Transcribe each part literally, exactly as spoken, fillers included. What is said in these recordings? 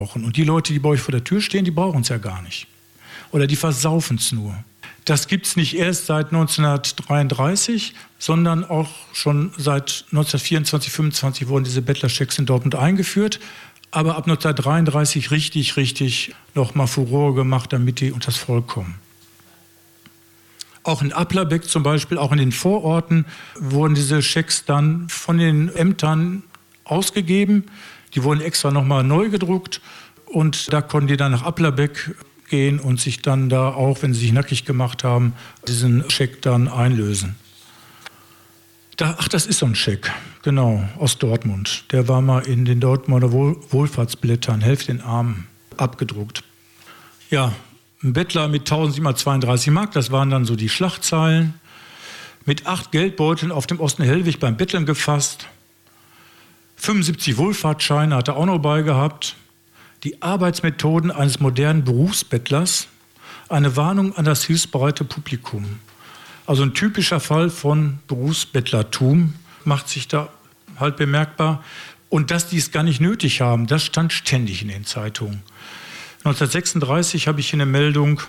Und die Leute, die bei euch vor der Tür stehen, die brauchen es ja gar nicht. Oder die versaufen es nur. Das gibt es nicht erst seit neunzehnhundertdreiunddreißig, sondern auch schon seit neunzehnhundertvierundzwanzig, fünfundzwanzig wurden diese Bettlerschecks in Dortmund eingeführt. Aber ab neunzehnhundertdreiunddreißig richtig, richtig nochmal Furore gemacht, damit die unter das Volk kommen. Auch in Applerbeck zum Beispiel, auch in den Vororten, wurden diese Schecks dann von den Ämtern ausgegeben. Die wurden extra nochmal neu gedruckt und da konnten die dann nach Applerbeck gehen und sich dann da auch, wenn sie sich nackig gemacht haben, diesen Scheck dann einlösen. Da, ach, das ist so ein Scheck, genau, aus Dortmund. Der war mal in den Dortmunder Wohl- Wohlfahrtsblättern, Helft den Armen, abgedruckt. Ja, ein Bettler mit eintausendsiebenhundertzweiunddreißig Mark, das waren dann so die Schlachtzeilen. Mit acht Geldbeuteln auf dem Osten Hellwig beim Betteln gefasst. fünfundsiebzig Wohlfahrtsscheine hat er auch noch bei gehabt. Die Arbeitsmethoden eines modernen Berufsbettlers. Eine Warnung an das hilfsbereite Publikum. Also ein typischer Fall von Berufsbettlertum macht sich da halt bemerkbar. Und dass die es gar nicht nötig haben, das stand ständig in den Zeitungen. neunzehnhundertsechsunddreißig habe ich hier eine Meldung.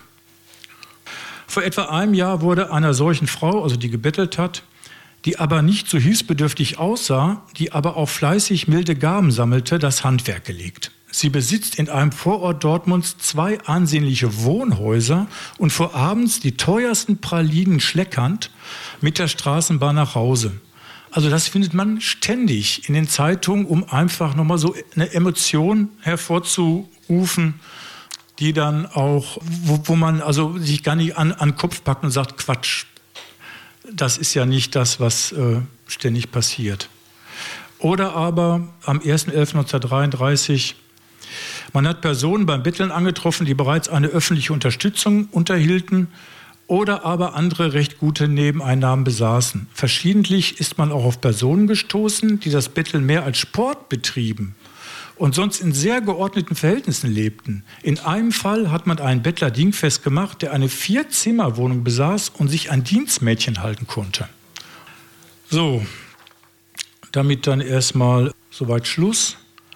Vor etwa einem Jahr wurde einer solchen Frau, also die gebettelt hat, die aber nicht so hilfsbedürftig aussah, die aber auch fleißig milde Gaben sammelte, das Handwerk gelegt. Sie besitzt in einem Vorort Dortmunds zwei ansehnliche Wohnhäuser und fuhr abends die teuersten Pralinen schleckernd mit der Straßenbahn nach Hause. Also das findet man ständig in den Zeitungen, um einfach nochmal so eine Emotion hervorzurufen, die dann auch, wo, wo man also sich gar nicht an, an den Kopf packt und sagt, Quatsch, das ist ja nicht das, was äh, ständig passiert. Oder aber am erster elfter neunzehnhundertdreiunddreißig, man hat Personen beim Betteln angetroffen, die bereits eine öffentliche Unterstützung unterhielten oder aber andere recht gute Nebeneinnahmen besaßen. Verschiedentlich ist man auch auf Personen gestoßen, die das Betteln mehr als Sport betrieben und sonst in sehr geordneten Verhältnissen lebten. In einem Fall hat man einen Bettler dingfest gemacht, der eine Vier-Zimmer-Wohnung besaß und sich ein Dienstmädchen halten konnte. So, damit dann erstmal soweit Schluss.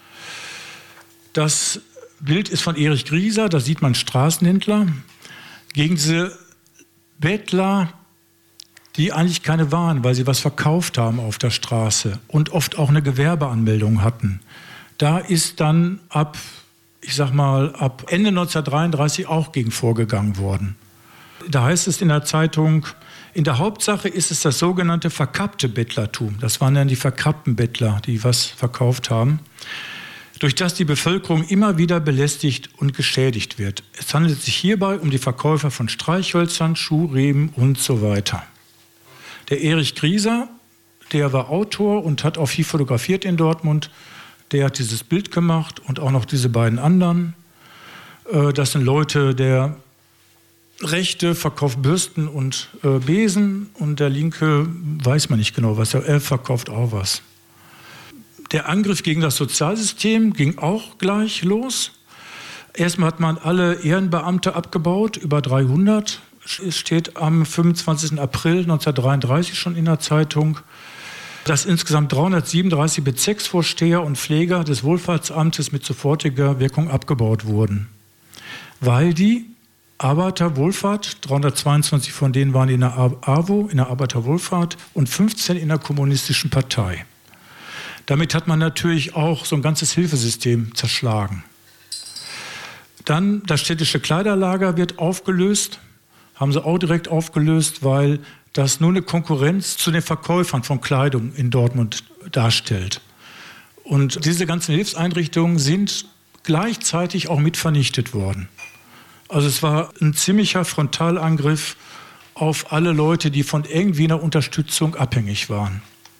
Das Bild ist von Erich Grieser, da sieht man Straßenhändler gegen diese Bettler, die eigentlich keine waren, weil sie was verkauft haben auf der Straße und oft auch eine Gewerbeanmeldung hatten. Da ist dann ab, ich sag mal, ab Ende neunzehnhundertdreiunddreißig auch gegen vorgegangen worden. Da heißt es in der Zeitung, in der Hauptsache ist es das sogenannte verkappte Bettlertum. Das waren dann die verkappten Bettler, die was verkauft haben, durch das die Bevölkerung immer wieder belästigt und geschädigt wird. Es handelt sich hierbei um die Verkäufer von Streichhölzern, Schuhriemen und so weiter. Der Erich Grieser, der war Autor und hat auch viel fotografiert in Dortmund. Der hat dieses Bild gemacht und auch noch diese beiden anderen. Das sind Leute, der Rechte verkauft Bürsten und Besen und der Linke weiß man nicht genau was, er verkauft auch was. Der Angriff gegen das Sozialsystem ging auch gleich los. Erstmal hat man alle Ehrenbeamte abgebaut, über dreihundert. Es steht am fünfundzwanzigsten April neunzehnhundertdreiunddreißig schon in der Zeitung, dass insgesamt dreihundertsiebenunddreißig Bezirksvorsteher und Pfleger des Wohlfahrtsamtes mit sofortiger Wirkung abgebaut wurden. Weil die Arbeiterwohlfahrt, dreihundertzweiundzwanzig von denen waren in der A W O, in der Arbeiterwohlfahrt, und fünfzehn in der Kommunistischen Partei. Damit hat man natürlich auch so ein ganzes Hilfesystem zerschlagen. Dann das städtische Kleiderlager wird aufgelöst, haben sie auch direkt aufgelöst, weil das nur eine Konkurrenz zu den Verkäufern von Kleidung in Dortmund darstellt. Und diese ganzen Hilfseinrichtungen sind gleichzeitig auch mit vernichtet worden. Also es war ein ziemlicher Frontalangriff auf alle Leute, die von irgendwie einer Unterstützung abhängig waren.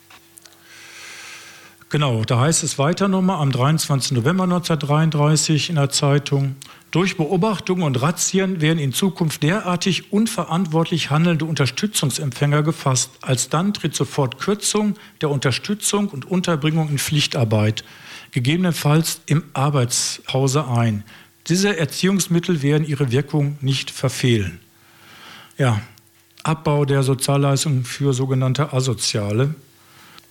Genau, da heißt es weiter nochmal am dreiundzwanzigsten November neunzehnhundertdreiunddreißig in der Zeitung: Durch Beobachtungen und Razzien werden in Zukunft derartig unverantwortlich handelnde Unterstützungsempfänger gefasst. Alsdann tritt sofort Kürzung der Unterstützung und Unterbringung in Pflichtarbeit, gegebenenfalls im Arbeitshause ein. Diese Erziehungsmittel werden ihre Wirkung nicht verfehlen. Ja, Abbau der Sozialleistungen für sogenannte Asoziale.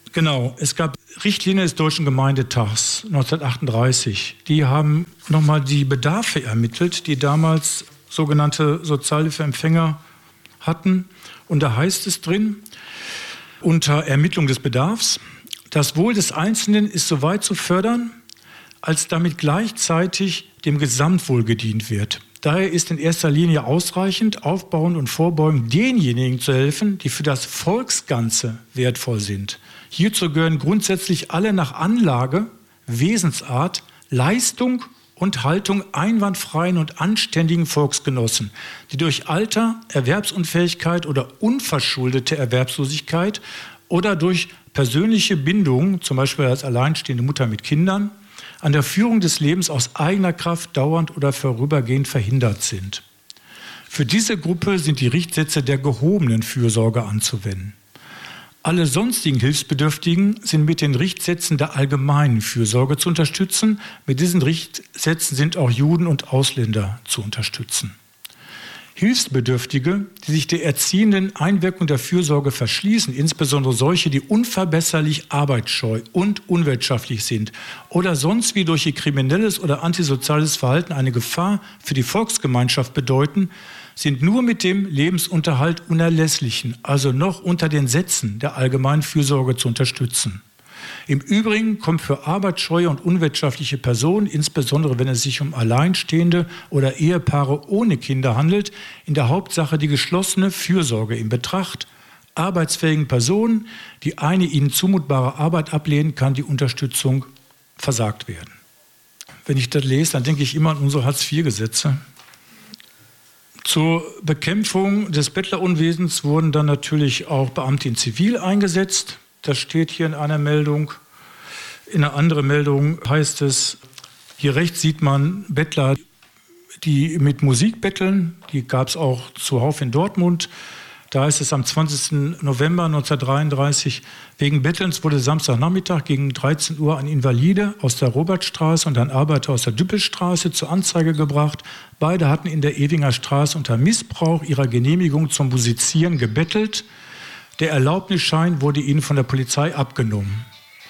Genau, es gab Richtlinien des Deutschen Gemeindetags neunzehnhundertachtunddreißig. Die haben nochmal die Bedarfe ermittelt, die damals sogenannte Sozialhilfeempfänger hatten. Und da heißt es drin, unter Ermittlung des Bedarfs: Das Wohl des Einzelnen ist so weit zu fördern, als damit gleichzeitig dem Gesamtwohl gedient wird. Daher ist in erster Linie ausreichend, aufbauend und vorbeugend denjenigen zu helfen, die für das Volksganze wertvoll sind. Hierzu gehören grundsätzlich alle nach Anlage, Wesensart, Leistung und Haltung einwandfreien und anständigen Volksgenossen, die durch Alter, Erwerbsunfähigkeit oder unverschuldete Erwerbslosigkeit oder durch persönliche Bindung, zum Beispiel als alleinstehende Mutter mit Kindern, an der Führung des Lebens aus eigener Kraft dauernd oder vorübergehend verhindert sind. Für diese Gruppe sind die Richtsätze der gehobenen Fürsorge anzuwenden. Alle sonstigen Hilfsbedürftigen sind mit den Richtsätzen der allgemeinen Fürsorge zu unterstützen. Mit diesen Richtsätzen sind auch Juden und Ausländer zu unterstützen. Hilfsbedürftige, die sich der erziehenden Einwirkung der Fürsorge verschließen, insbesondere solche, die unverbesserlich arbeitsscheu und unwirtschaftlich sind oder sonst wie durch ihr kriminelles oder antisoziales Verhalten eine Gefahr für die Volksgemeinschaft bedeuten, sind nur mit dem Lebensunterhalt Unerlässlichen, also noch unter den Sätzen der allgemeinen Fürsorge zu unterstützen. Im Übrigen kommt für arbeitsscheue und unwirtschaftliche Personen, insbesondere wenn es sich um Alleinstehende oder Ehepaare ohne Kinder handelt, in der Hauptsache die geschlossene Fürsorge in Betracht. Arbeitsfähigen Personen, die eine ihnen zumutbare Arbeit ablehnen, kann die Unterstützung versagt werden. Wenn ich das lese, dann denke ich immer an unsere Hartz vier Gesetze. Zur Bekämpfung des Bettlerunwesens wurden dann natürlich auch Beamte in Zivil eingesetzt. Das steht hier in einer Meldung. In einer anderen Meldung heißt es, hier rechts sieht man Bettler, die mit Musik betteln. Die gab es auch zuhauf in Dortmund. Da heißt es am zwanzigsten November neunzehnhundertdreiunddreißig, wegen Bettelns wurde Samstagnachmittag gegen dreizehn Uhr ein Invalide aus der Robertstraße und ein Arbeiter aus der Düppelstraße zur Anzeige gebracht. Beide hatten in der Ewinger Straße unter Missbrauch ihrer Genehmigung zum Musizieren gebettelt. Der Erlaubnisschein wurde ihnen von der Polizei abgenommen.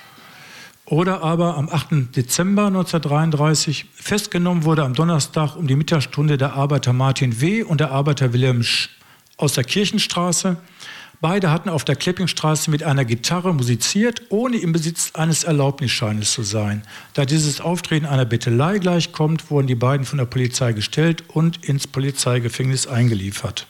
Oder aber am achten Dezember neunzehnhundertdreiunddreißig, festgenommen wurde am Donnerstag um die Mittagsstunde der Arbeiter Martin W. und der Arbeiter Wilhelm Sch. aus der Kirchenstraße. Beide hatten auf der Kleppingstraße mit einer Gitarre musiziert, ohne im Besitz eines Erlaubnisscheines zu sein. Da dieses Auftreten einer Bettelei gleichkommt, wurden die beiden von der Polizei gestellt und ins Polizeigefängnis eingeliefert.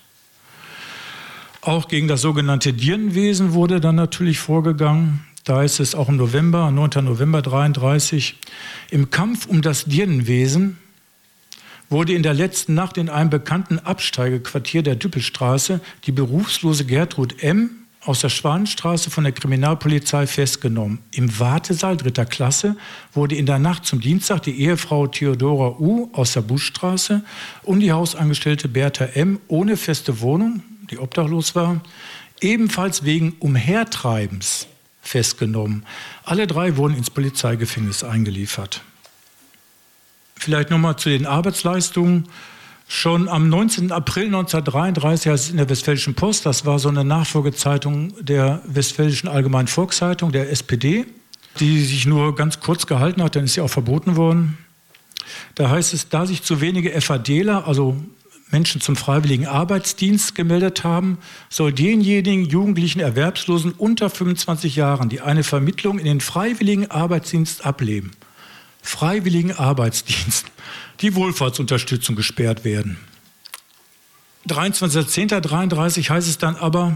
Auch gegen das sogenannte Dirnenwesen wurde dann natürlich vorgegangen. Da ist es auch im November, neunten November neunzehnhundertdreiunddreißig, im Kampf um das Dirnenwesen wurde in der letzten Nacht in einem bekannten Absteigequartier der Düppelstraße die berufslose Gertrud M. aus der Schwanenstraße von der Kriminalpolizei festgenommen. Im Wartesaal dritter Klasse wurde in der Nacht zum Dienstag die Ehefrau Theodora U. aus der Buschstraße und die Hausangestellte Bertha M. ohne feste Wohnung, die obdachlos war, ebenfalls wegen Umhertreibens festgenommen. Alle drei wurden ins Polizeigefängnis eingeliefert. Vielleicht nochmal zu den Arbeitsleistungen. Schon am neunzehnten April neunzehnhundertdreiunddreißig heißt es in der Westfälischen Post, das war so eine Nachfolgezeitung der Westfälischen Allgemeinen Volkszeitung, der S P D, die sich nur ganz kurz gehalten hat, dann ist sie auch verboten worden. Da heißt es, da sich zu wenige FADler, also Menschen zum freiwilligen Arbeitsdienst gemeldet haben, soll denjenigen jugendlichen Erwerbslosen unter fünfundzwanzig Jahren, die eine Vermittlung in den freiwilligen Arbeitsdienst ablehnen, freiwilligen Arbeitsdienst, die Wohlfahrtsunterstützung gesperrt werden. dreiundzwanzigster zehnter dreiunddreißig heißt es dann aber,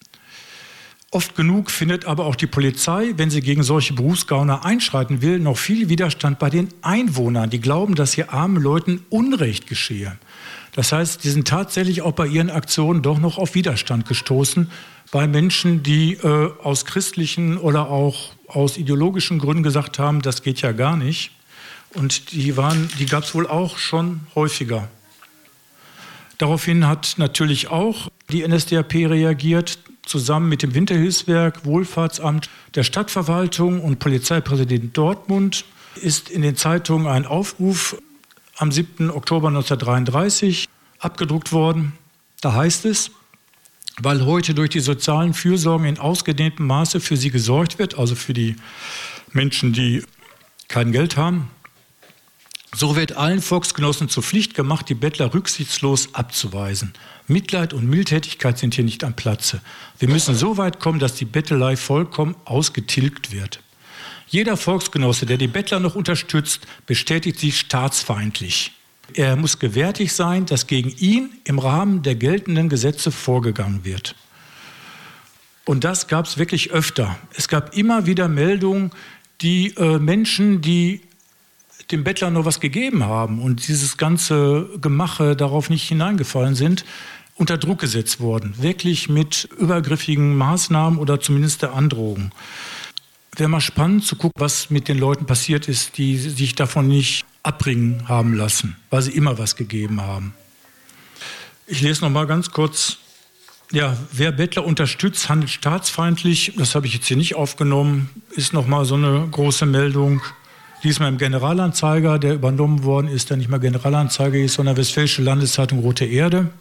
oft genug findet aber auch die Polizei, wenn sie gegen solche Berufsgauner einschreiten will, noch viel Widerstand bei den Einwohnern, die glauben, dass hier armen Leuten Unrecht geschehe. Das heißt, die sind tatsächlich auch bei ihren Aktionen doch noch auf Widerstand gestoßen, bei Menschen, die äh, aus christlichen oder auch aus ideologischen Gründen gesagt haben, das geht ja gar nicht. Und die, waren, die gab es wohl auch schon häufiger. Daraufhin hat natürlich auch die N S D A P reagiert, zusammen mit dem Winterhilfswerk, Wohlfahrtsamt, der Stadtverwaltung und Polizeipräsident Dortmund ist in den Zeitungen ein Aufruf am siebten Oktober neunzehnhundertdreiunddreißig abgedruckt worden. Da heißt es, weil heute durch die sozialen Fürsorgen in ausgedehntem Maße für sie gesorgt wird, also für die Menschen, die kein Geld haben. So wird allen Volksgenossen zur Pflicht gemacht, die Bettler rücksichtslos abzuweisen. Mitleid und Mildtätigkeit sind hier nicht am Platze. Wir müssen so weit kommen, dass die Bettelei vollkommen ausgetilgt wird. Jeder Volksgenosse, der die Bettler noch unterstützt, bestätigt sich staatsfeindlich. Er muss gewärtig sein, dass gegen ihn im Rahmen der geltenden Gesetze vorgegangen wird. Und das gab es wirklich öfter. Es gab immer wieder Meldungen, die äh, Menschen, die dem Bettler noch was gegeben haben und dieses ganze Gemache darauf nicht hineingefallen sind, unter Druck gesetzt wurden. Wirklich mit übergriffigen Maßnahmen oder zumindest der Androhung. Wäre mal spannend zu gucken, was mit den Leuten passiert ist, die sich davon nicht abbringen haben lassen, weil sie immer was gegeben haben. Ich lese noch mal ganz kurz. Ja, wer Bettler unterstützt, handelt staatsfeindlich. Das habe ich jetzt hier nicht aufgenommen. Ist noch mal so eine große Meldung. Diesmal im Generalanzeiger, der übernommen worden ist, der nicht mehr Generalanzeiger ist, sondern Westfälische Landeszeitung Rote Erde.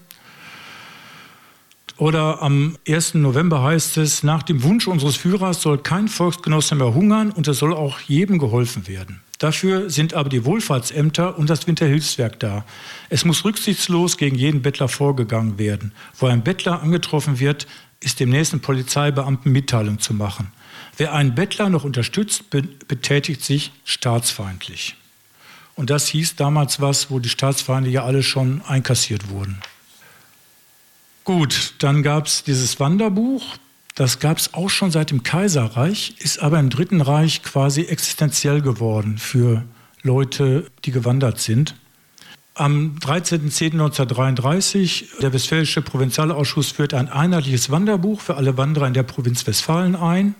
Oder am ersten November heißt es, nach dem Wunsch unseres Führers soll kein Volksgenosse mehr hungern und es soll auch jedem geholfen werden. Dafür sind aber die Wohlfahrtsämter und das Winterhilfswerk da. Es muss rücksichtslos gegen jeden Bettler vorgegangen werden. Wo ein Bettler angetroffen wird, ist dem nächsten Polizeibeamten Mitteilung zu machen. Wer einen Bettler noch unterstützt, be- betätigt sich staatsfeindlich. Und das hieß damals was, wo die Staatsfeinde ja alle schon einkassiert wurden. Gut, dann gab es dieses Wanderbuch. Das gab es auch schon seit dem Kaiserreich, ist aber im Dritten Reich quasi existenziell geworden für Leute, die gewandert sind. Am dreizehnten zehnten neunzehnhundertdreiunddreißig, der Westfälische Provinzialausschuss führt ein einheitliches Wanderbuch für alle Wanderer in der Provinz Westfalen ein.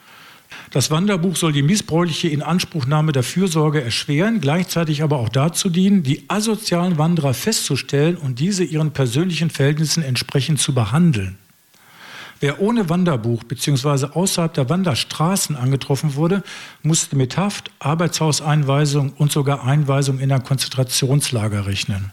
Das Wanderbuch soll die missbräuchliche Inanspruchnahme der Fürsorge erschweren, gleichzeitig aber auch dazu dienen, die asozialen Wanderer festzustellen und diese ihren persönlichen Verhältnissen entsprechend zu behandeln. Wer ohne Wanderbuch bzw. außerhalb der Wanderstraßen angetroffen wurde, musste mit Haft, Arbeitshauseinweisung und sogar Einweisung in ein Konzentrationslager rechnen.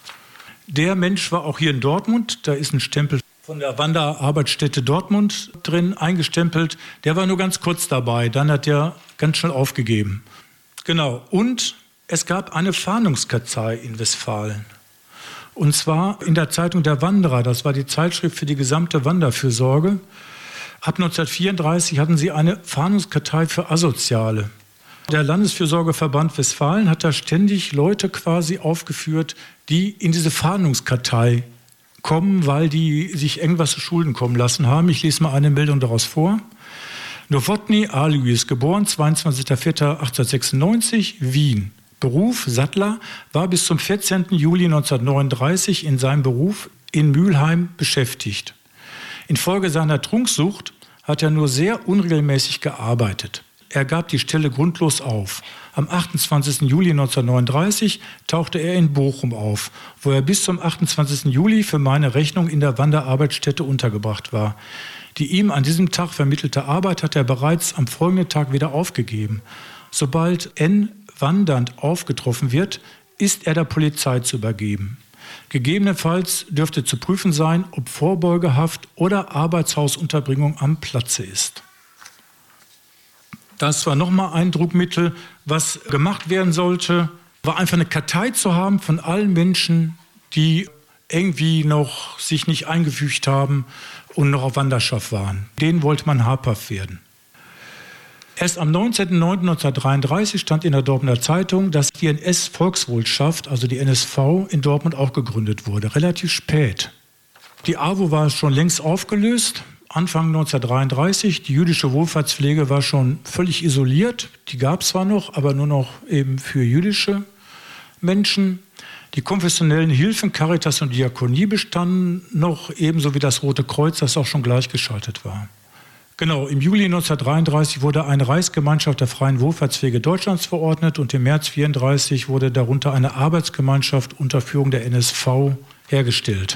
Der Mensch war auch hier in Dortmund, da ist ein Stempel von der Wanderarbeitsstätte Dortmund drin eingestempelt. Der war nur ganz kurz dabei, dann hat er ganz schnell aufgegeben. Genau, und es gab eine Fahndungskartei in Westfalen. Und zwar in der Zeitung Der Wanderer, das war die Zeitschrift für die gesamte Wanderfürsorge. Ab neunzehnhundertvierunddreißig hatten sie eine Fahndungskartei für Asoziale. Der Landesfürsorgeverband Westfalen hat da ständig Leute quasi aufgeführt, die in diese Fahndungskartei kommen, weil die sich irgendwas zu Schulden kommen lassen haben. Ich lese mal eine Meldung daraus vor. Nowotny Alois, geboren zweiundzwanzigster vierter achtzehnhundertsechsundneunzig, Wien. Beruf Sattler, war bis zum vierzehnten Juli neunzehnhundertneununddreißig in seinem Beruf in Mülheim beschäftigt. Infolge seiner Trunksucht hat er nur sehr unregelmäßig gearbeitet. Er gab die Stelle grundlos auf. Am achtundzwanzigsten Juli neunzehnhundertneununddreißig tauchte er in Bochum auf, wo er bis zum achtundzwanzigsten Juli für meine Rechnung in der Wanderarbeitsstätte untergebracht war. Die ihm an diesem Tag vermittelte Arbeit hat er bereits am folgenden Tag wieder aufgegeben. Sobald N wandernd aufgetroffen wird, ist er der Polizei zu übergeben. Gegebenenfalls dürfte zu prüfen sein, ob Vorbeugehaft oder Arbeitshausunterbringung am Platze ist. Das war nochmal ein Druckmittel, was gemacht werden sollte, war einfach eine Kartei zu haben von allen Menschen, die irgendwie noch sich nicht eingefügt haben und noch auf Wanderschaft waren. Denen wollte man habhaft werden. Erst am neunzehnten neunten neunzehnhundertdreiunddreißig stand in der Dortmunder Zeitung, dass die N S-Volkswohlschaft, also die N S V, in Dortmund auch gegründet wurde. Relativ spät. Die A W O war schon längst aufgelöst, Anfang neunzehnhundertdreiunddreißig. Die jüdische Wohlfahrtspflege war schon völlig isoliert. Die gab es zwar noch, aber nur noch eben für jüdische Menschen. Die konfessionellen Hilfen, Caritas und Diakonie bestanden noch, ebenso wie das Rote Kreuz, das auch schon gleichgeschaltet war. Genau, im Juli neunzehnhundertdreiunddreißig wurde eine Reichsgemeinschaft der freien Wohlfahrtspflege Deutschlands verordnet und im März neunzehnhundertvierunddreißig wurde darunter eine Arbeitsgemeinschaft unter Führung der N S V hergestellt.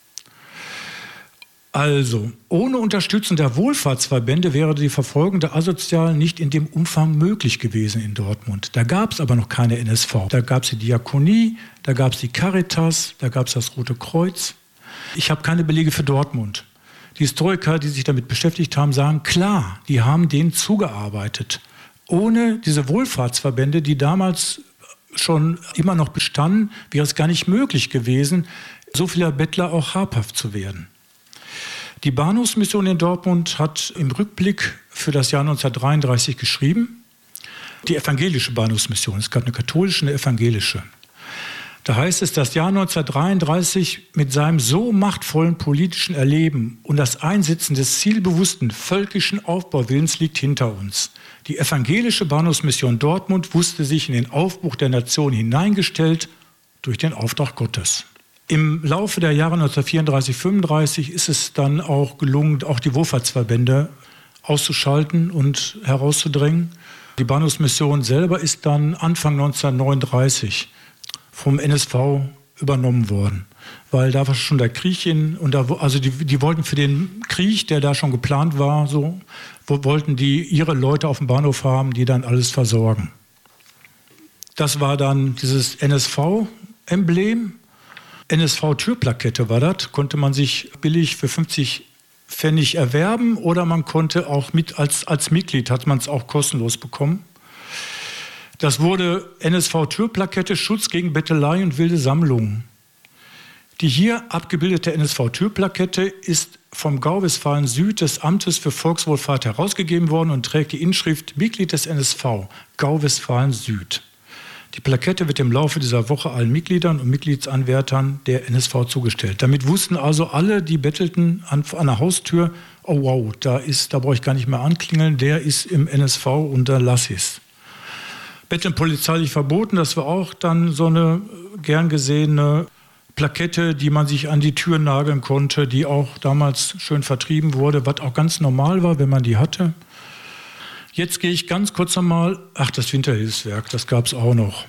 Also, ohne Unterstützung der Wohlfahrtsverbände wäre die Verfolgung der Asozialen nicht in dem Umfang möglich gewesen in Dortmund. Da gab es aber noch keine N S V. Da gab es die Diakonie, da gab es die Caritas, da gab es das Rote Kreuz. Ich habe keine Belege für Dortmund. Die Historiker, die sich damit beschäftigt haben, sagen, klar, die haben denen zugearbeitet. Ohne diese Wohlfahrtsverbände, die damals schon immer noch bestanden, wäre es gar nicht möglich gewesen, so vieler Bettler auch habhaft zu werden. Die Bahnhofsmission in Dortmund hat im Rückblick für das Jahr neunzehnhundertdreiunddreißig geschrieben, die evangelische Bahnhofsmission, es gab eine katholische und eine evangelische. Da heißt es, das Jahr neunzehnhundertdreiunddreißig mit seinem so machtvollen politischen Erleben und das Einsetzen des zielbewussten völkischen Aufbauwillens liegt hinter uns. Die evangelische Bahnhofsmission Dortmund wusste sich in den Aufbruch der Nation hineingestellt durch den Auftrag Gottes. Im Laufe der Jahre neunzehnhundertvierunddreißig, fünfunddreißig ist es dann auch gelungen, auch die Wohlfahrtsverbände auszuschalten und herauszudrängen. Die Bahnhofsmission selber ist dann Anfang neunzehnhundertneununddreißig vom N S V übernommen worden, weil da war schon der Krieg in, und da, also die, die wollten für den Krieg, der da schon geplant war, so, wo, wollten die ihre Leute auf dem Bahnhof haben, die dann alles versorgen. Das war dann dieses N S V-Emblem, N S V-Türplakette war das, konnte man sich billig für fünfzig Pfennig erwerben oder man konnte auch mit, als, als Mitglied hat man es auch kostenlos bekommen. Das wurde N S V-Türplakette, Schutz gegen Bettelei und wilde Sammlungen. Die hier abgebildete N S V-Türplakette ist vom Gau Westfalen Süd des Amtes für Volkswohlfahrt herausgegeben worden und trägt die Inschrift Mitglied des N S V, Gau Westfalen Süd. Die Plakette wird im Laufe dieser Woche allen Mitgliedern und Mitgliedsanwärtern der N S V zugestellt. Damit wussten also alle, die bettelten an, an der Haustür, oh wow, da, ist, da brauche ich gar nicht mehr anklingeln, der ist im N S V und da lass ich's. Betteln polizeilich verboten, das war auch dann so eine gern gesehene Plakette, die man sich an die Tür nageln konnte, die auch damals schön vertrieben wurde, was auch ganz normal war, wenn man die hatte. Jetzt gehe ich ganz kurz nochmal, ach, das Winterhilfswerk, das gab es auch noch.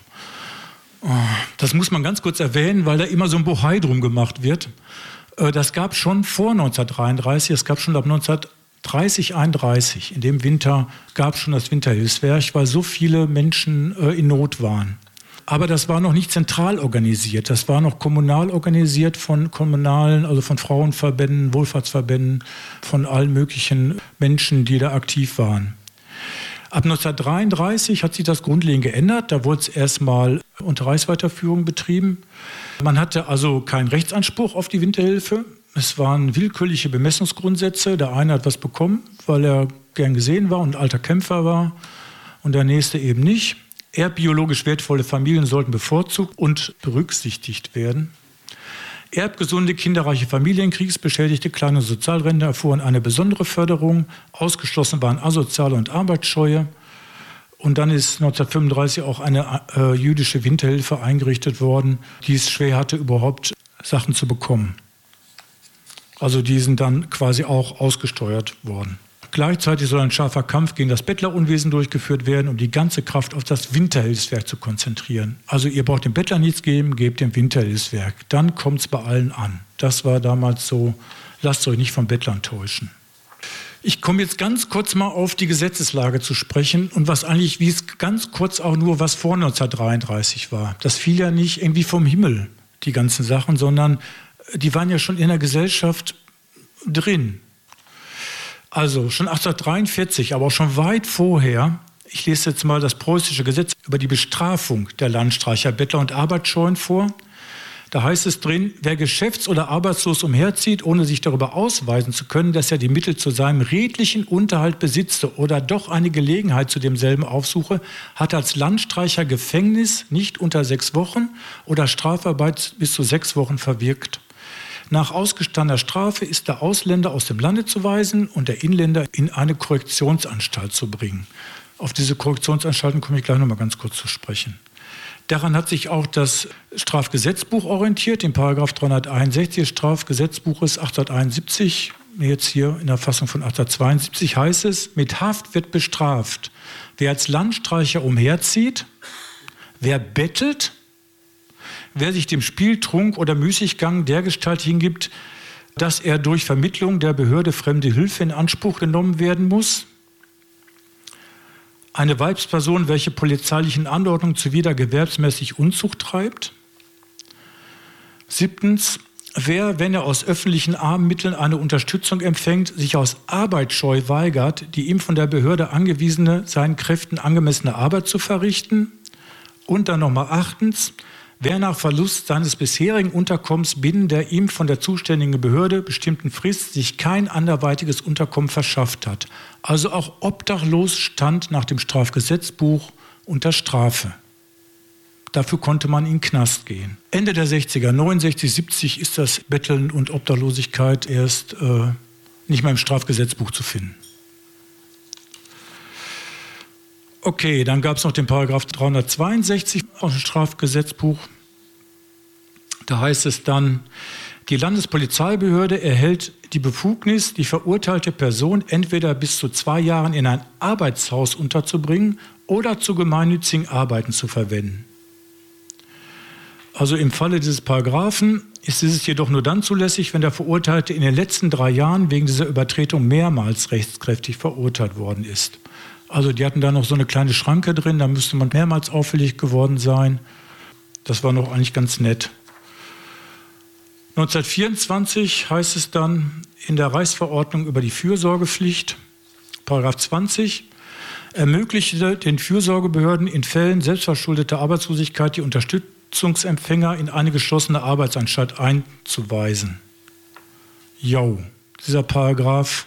Das muss man ganz kurz erwähnen, weil da immer so ein Bohai drum gemacht wird. Das gab es schon vor neunzehnhundertdreiunddreißig, es gab schon ab neunzehnhundertdreißig, einunddreißig. In dem Winter gab es schon das Winterhilfswerk, weil so viele Menschen in Not waren. Aber das war noch nicht zentral organisiert, das war noch kommunal organisiert von kommunalen, also von Frauenverbänden, Wohlfahrtsverbänden, von allen möglichen Menschen, die da aktiv waren. Ab neunzehnhundertdreiunddreißig hat sich das grundlegend geändert. Da wurde es erstmal unter Reichsweiterführung betrieben. Man hatte also keinen Rechtsanspruch auf die Winterhilfe. Es waren willkürliche Bemessungsgrundsätze. Der eine hat was bekommen, weil er gern gesehen war und ein alter Kämpfer war, und der nächste eben nicht. Erbbiologisch wertvolle Familien sollten bevorzugt und berücksichtigt werden. Erbgesunde, kinderreiche Familien, kriegsbeschädigte, kleine Sozialrentner erfuhren eine besondere Förderung. Ausgeschlossen waren Asoziale und Arbeitsscheue. Und dann ist neunzehnhundertfünfunddreißig auch eine äh, jüdische Winterhilfe eingerichtet worden, die es schwer hatte, überhaupt Sachen zu bekommen. Also die sind dann quasi auch ausgesteuert worden. Gleichzeitig soll ein scharfer Kampf gegen das Bettlerunwesen durchgeführt werden, um die ganze Kraft auf das Winterhilfswerk zu konzentrieren. Also ihr braucht dem Bettler nichts geben, gebt dem Winterhilfswerk. Dann kommt es bei allen an. Das war damals so, lasst euch nicht von Bettlern täuschen. Ich komme jetzt ganz kurz mal auf die Gesetzeslage zu sprechen und was eigentlich, wie es ganz kurz auch nur, was vor neunzehnhundertdreiunddreißig war. Das fiel ja nicht irgendwie vom Himmel, die ganzen Sachen, sondern die waren ja schon in der Gesellschaft drin. Also schon achtzehnhundertdreiundvierzig, aber auch schon weit vorher, ich lese jetzt mal das preußische Gesetz über die Bestrafung der Landstreicher, Bettler und Arbeitsscheuen vor. Da heißt es drin, wer geschäfts- oder arbeitslos umherzieht, ohne sich darüber ausweisen zu können, dass er die Mittel zu seinem redlichen Unterhalt besitze oder doch eine Gelegenheit zu demselben aufsuche, hat als Landstreicher Gefängnis nicht unter sechs Wochen oder Strafarbeit bis zu sechs Wochen verwirkt. Nach ausgestandener Strafe ist der Ausländer aus dem Lande zu weisen und der Inländer in eine Korrektionsanstalt zu bringen. Auf diese Korrektionsanstalten komme ich gleich noch mal ganz kurz zu sprechen. Daran hat sich auch das Strafgesetzbuch orientiert. In Paragraph dreihunderteinundsechzig des Strafgesetzbuches achtzehnhunderteinundsiebzig, jetzt hier in der Fassung von achtzehnhundertzweiundsiebzig, heißt es, mit Haft wird bestraft, wer als Landstreicher umherzieht, wer bettelt, wer sich dem Spiel, Trunk oder Müßiggang dergestalt hingibt, dass er durch Vermittlung der Behörde fremde Hilfe in Anspruch genommen werden muss. Eine Weibsperson, welche polizeilichen Anordnungen zuwider gewerbsmäßig Unzucht treibt. Siebtens, wer, wenn er aus öffentlichen Armenmitteln eine Unterstützung empfängt, sich aus Arbeitsscheu weigert, die ihm von der Behörde angewiesene, seinen Kräften angemessene Arbeit zu verrichten. Und dann nochmal achtens, wer nach Verlust seines bisherigen Unterkommens binnen der ihm von der zuständigen Behörde bestimmten Frist sich kein anderweitiges Unterkommen verschafft hat. Also auch obdachlos stand nach dem Strafgesetzbuch unter Strafe. Dafür konnte man in den Knast gehen. Ende der sechziger, neunundsechzig, siebzig ist das Betteln und Obdachlosigkeit erst äh, nicht mehr im Strafgesetzbuch zu finden. Okay, dann gab es noch den Paragraph dreihundertzweiundsechzig aus dem Strafgesetzbuch. Da heißt es dann, die Landespolizeibehörde erhält die Befugnis, die verurteilte Person entweder bis zu zwei Jahren in ein Arbeitshaus unterzubringen oder zu gemeinnützigen Arbeiten zu verwenden. Also im Falle dieses Paragraphen ist es jedoch nur dann zulässig, wenn der Verurteilte in den letzten drei Jahren wegen dieser Übertretung mehrmals rechtskräftig verurteilt worden ist. Also die hatten da noch so eine kleine Schranke drin, da müsste man mehrmals auffällig geworden sein. Das war noch eigentlich ganz nett. neunzehnhundertvierundzwanzig heißt es dann in der Reichsverordnung über die Fürsorgepflicht, Paragraph zwanzig, ermöglichte den Fürsorgebehörden in Fällen selbstverschuldeter Arbeitslosigkeit die Unterstützungsempfänger in eine geschlossene Arbeitsanstalt einzuweisen. Jo, dieser Paragraph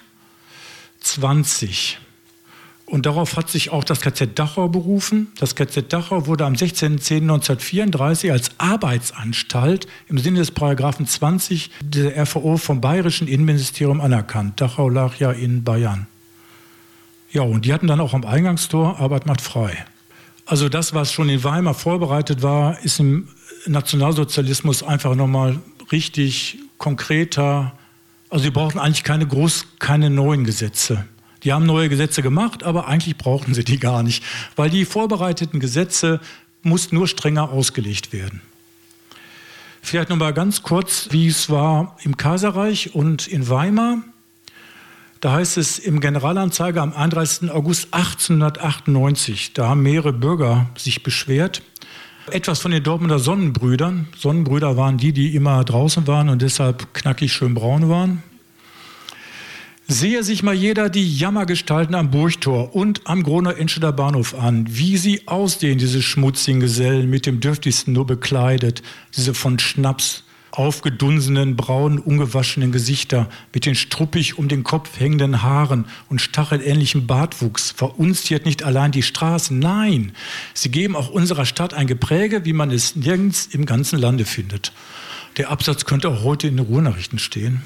zwanzig. Und darauf hat sich auch das K Z Dachau berufen. Das K Z Dachau wurde am sechzehnten zehnten neunzehnhundertvierunddreißig als Arbeitsanstalt im Sinne des Paragraphen zwanzig der R V O vom Bayerischen Innenministerium anerkannt. Dachau lag ja in Bayern. Ja, und die hatten dann auch am Eingangstor Arbeit macht frei. Also das, was schon in Weimar vorbereitet war, ist im Nationalsozialismus einfach nochmal richtig konkreter. Also sie brauchten eigentlich keine groß, keine neuen Gesetze. Die haben neue Gesetze gemacht, aber eigentlich brauchten sie die gar nicht, weil die vorbereiteten Gesetze mussten nur strenger ausgelegt werden. Vielleicht noch mal ganz kurz, wie es war im Kaiserreich und in Weimar. Da heißt es im Generalanzeiger am einunddreißigsten August achtzehnhundertachtundneunzig, da haben mehrere Bürger sich beschwert, etwas von den Dortmunder Sonnenbrüdern. Sonnenbrüder waren die, die immer draußen waren und deshalb knackig schön braun waren. Sehe sich mal jeder die Jammergestalten am Burgtor und am Gronau-Enscheder Bahnhof an, wie sie aussehen, diese schmutzigen Gesellen, mit dem dürftigsten nur bekleidet, diese von Schnaps aufgedunsenen, braunen, ungewaschenen Gesichter, mit den struppig um den Kopf hängenden Haaren und stachelähnlichem Bartwuchs, verunziert nicht allein die Straßen, nein, sie geben auch unserer Stadt ein Gepräge, wie man es nirgends im ganzen Lande findet. Der Absatz könnte auch heute in den Ruhrnachrichten stehen.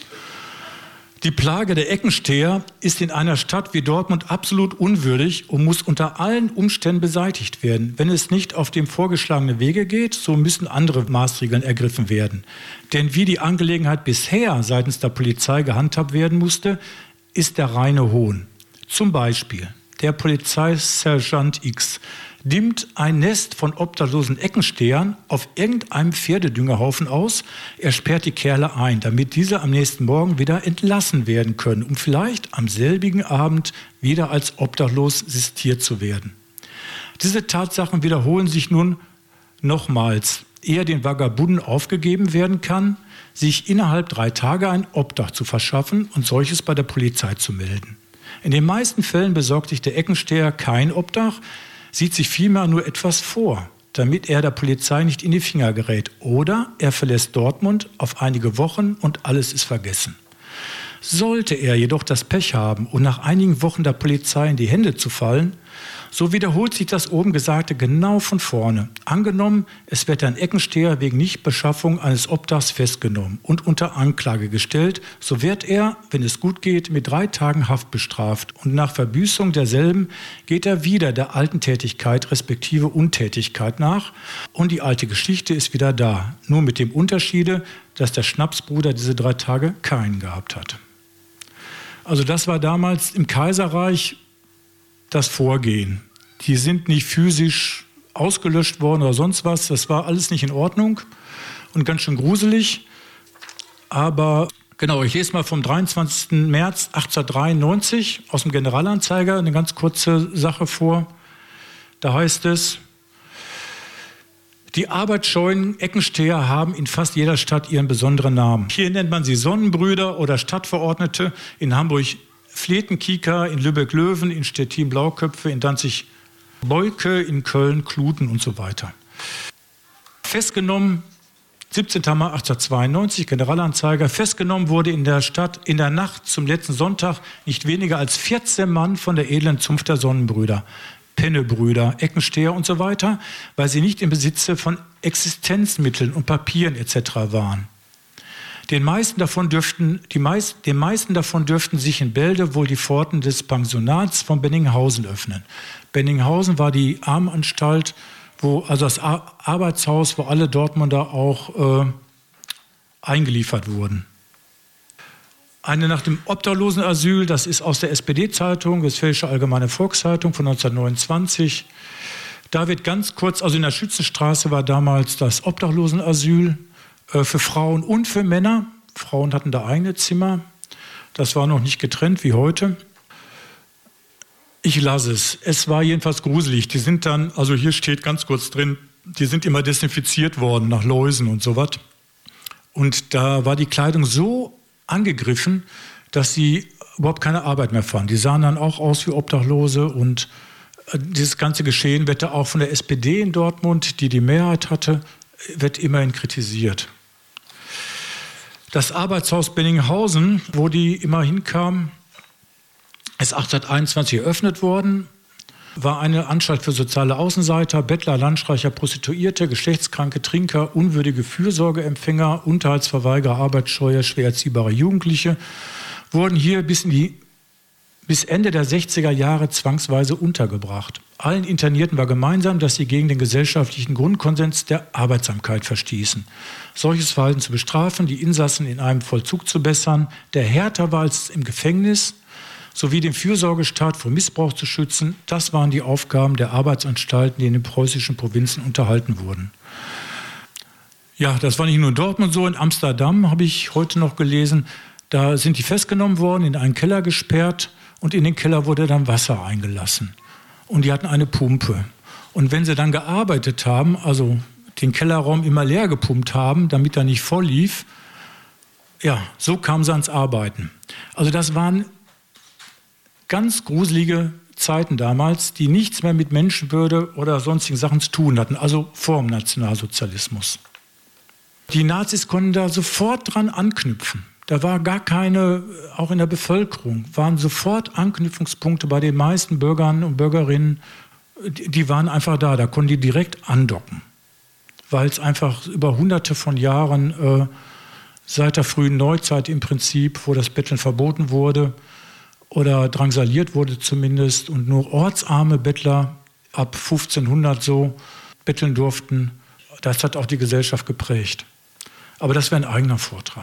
Die Plage der Eckensteher ist in einer Stadt wie Dortmund absolut unwürdig und muss unter allen Umständen beseitigt werden. Wenn es nicht auf dem vorgeschlagenen Wege geht, so müssen andere Maßregeln ergriffen werden. Denn wie die Angelegenheit bisher seitens der Polizei gehandhabt werden musste, ist der reine Hohn. Zum Beispiel der Polizeisergeant X dimmt ein Nest von obdachlosen Eckenstehern auf irgendeinem Pferdedüngerhaufen aus. Er sperrt die Kerle ein, damit diese am nächsten Morgen wieder entlassen werden können, um vielleicht am selbigen Abend wieder als obdachlos sistiert zu werden. Diese Tatsachen wiederholen sich nun nochmals, ehe den Vagabunden aufgegeben werden kann, sich innerhalb drei Tage ein Obdach zu verschaffen und solches bei der Polizei zu melden. In den meisten Fällen besorgt sich der Eckensteher kein Obdach, sieht sich vielmehr nur etwas vor, damit er der Polizei nicht in die Finger gerät. Oder er verlässt Dortmund auf einige Wochen und alles ist vergessen. Sollte er jedoch das Pech haben und nach einigen Wochen der Polizei in die Hände zu fallen, so wiederholt sich das oben Gesagte genau von vorne. Angenommen, es wird ein Eckensteher wegen Nichtbeschaffung eines Obdachs festgenommen und unter Anklage gestellt, so wird er, wenn es gut geht, mit drei Tagen Haft bestraft und nach Verbüßung derselben geht er wieder der alten Tätigkeit respektive Untätigkeit nach und die alte Geschichte ist wieder da, nur mit dem Unterschiede, dass der Schnapsbruder diese drei Tage keinen gehabt hat. Also das war damals im Kaiserreich das Vorgehen. Die sind nicht physisch ausgelöscht worden oder sonst was. Das war alles nicht in Ordnung und ganz schön gruselig. Aber genau, ich lese mal vom dreiundzwanzigsten März achtzehnhundertdreiundneunzig aus dem Generalanzeiger eine ganz kurze Sache vor. Da heißt es: Die arbeitsscheuen Eckensteher haben in fast jeder Stadt ihren besonderen Namen. Hier nennt man sie Sonnenbrüder oder Stadtverordnete, in Hamburg Fletenkieker, in Lübeck Löwen, in Stettin Blauköpfe, in Danzig Beuke, in Köln Kluten und so weiter. Festgenommen, siebzehnten Mai achtzehnhundertzweiundneunzig, Generalanzeiger, festgenommen wurde in der Stadt in der Nacht zum letzten Sonntag nicht weniger als vierzehn Mann von der edlen Zunft der Sonnenbrüder, Pennebrüder, Eckensteher und so weiter, weil sie nicht im Besitze von Existenzmitteln und Papieren et cetera waren. Den meisten davon dürften, die meist, den meisten davon dürften sich in Bälde wohl die Pforten des Pensionats von Benninghausen öffnen. Benninghausen war die Armenanstalt, wo, also das Ar- Arbeitshaus, wo alle Dortmunder auch äh, eingeliefert wurden. Eine nach dem Obdachlosenasyl, das ist aus der S P D-Zeitung, Westfälische Allgemeine Volkszeitung von neunzehnhundertneunundzwanzig. Da wird ganz kurz, also in der Schützenstraße war damals das Obdachlosenasyl äh, für Frauen und für Männer. Frauen hatten da eigene Zimmer. Das war noch nicht getrennt wie heute. Ich lasse es. Es war jedenfalls gruselig. Die sind dann, also hier steht ganz kurz drin, die sind immer desinfiziert worden nach Läusen und sowas. Und da war die Kleidung so angegriffen, dass sie überhaupt keine Arbeit mehr fanden. Die sahen dann auch aus wie Obdachlose und dieses ganze Geschehen wird auch von der S P D in Dortmund, die die Mehrheit hatte, wird immerhin kritisiert. Das Arbeitshaus Benninghausen, wo die immer hinkamen, ist achtzehnhunderteinundzwanzig eröffnet worden, war eine Anstalt für soziale Außenseiter, Bettler, Landstreicher, Prostituierte, Geschlechtskranke, Trinker, unwürdige Fürsorgeempfänger, Unterhaltsverweigerer, Arbeitsscheuer, schwer erziehbare Jugendliche, wurden hier bis, in die, bis Ende der sechziger Jahre zwangsweise untergebracht. Allen Internierten war gemeinsam, dass sie gegen den gesellschaftlichen Grundkonsens der Arbeitsamkeit verstießen. Solches Verhalten zu bestrafen, die Insassen in einem Vollzug zu bessern, der härter war als im Gefängnis, sowie den Fürsorgestaat vor Missbrauch zu schützen, das waren die Aufgaben der Arbeitsanstalten, die in den preußischen Provinzen unterhalten wurden. Ja, das war nicht nur in Dortmund so, in Amsterdam habe ich heute noch gelesen, da sind die festgenommen worden, in einen Keller gesperrt und in den Keller wurde dann Wasser eingelassen. Und die hatten eine Pumpe. Und wenn sie dann gearbeitet haben, also den Kellerraum immer leer gepumpt haben, damit er nicht voll lief, ja, so kamen sie ans Arbeiten. Also das waren ganz gruselige Zeiten damals, die nichts mehr mit Menschenwürde oder sonstigen Sachen zu tun hatten, also vor dem Nationalsozialismus. Die Nazis konnten da sofort dran anknüpfen. Da war gar keine, auch in der Bevölkerung, waren sofort Anknüpfungspunkte bei den meisten Bürgern und Bürgerinnen, die waren einfach da, da konnten die direkt andocken, weil es einfach über hunderte von Jahren, äh, seit der frühen Neuzeit im Prinzip, wo das Betteln verboten wurde, oder drangsaliert wurde zumindest und nur ortsarme Bettler ab fünfzehnhundert so betteln durften. Das hat auch die Gesellschaft geprägt. Aber das wäre ein eigener Vortrag.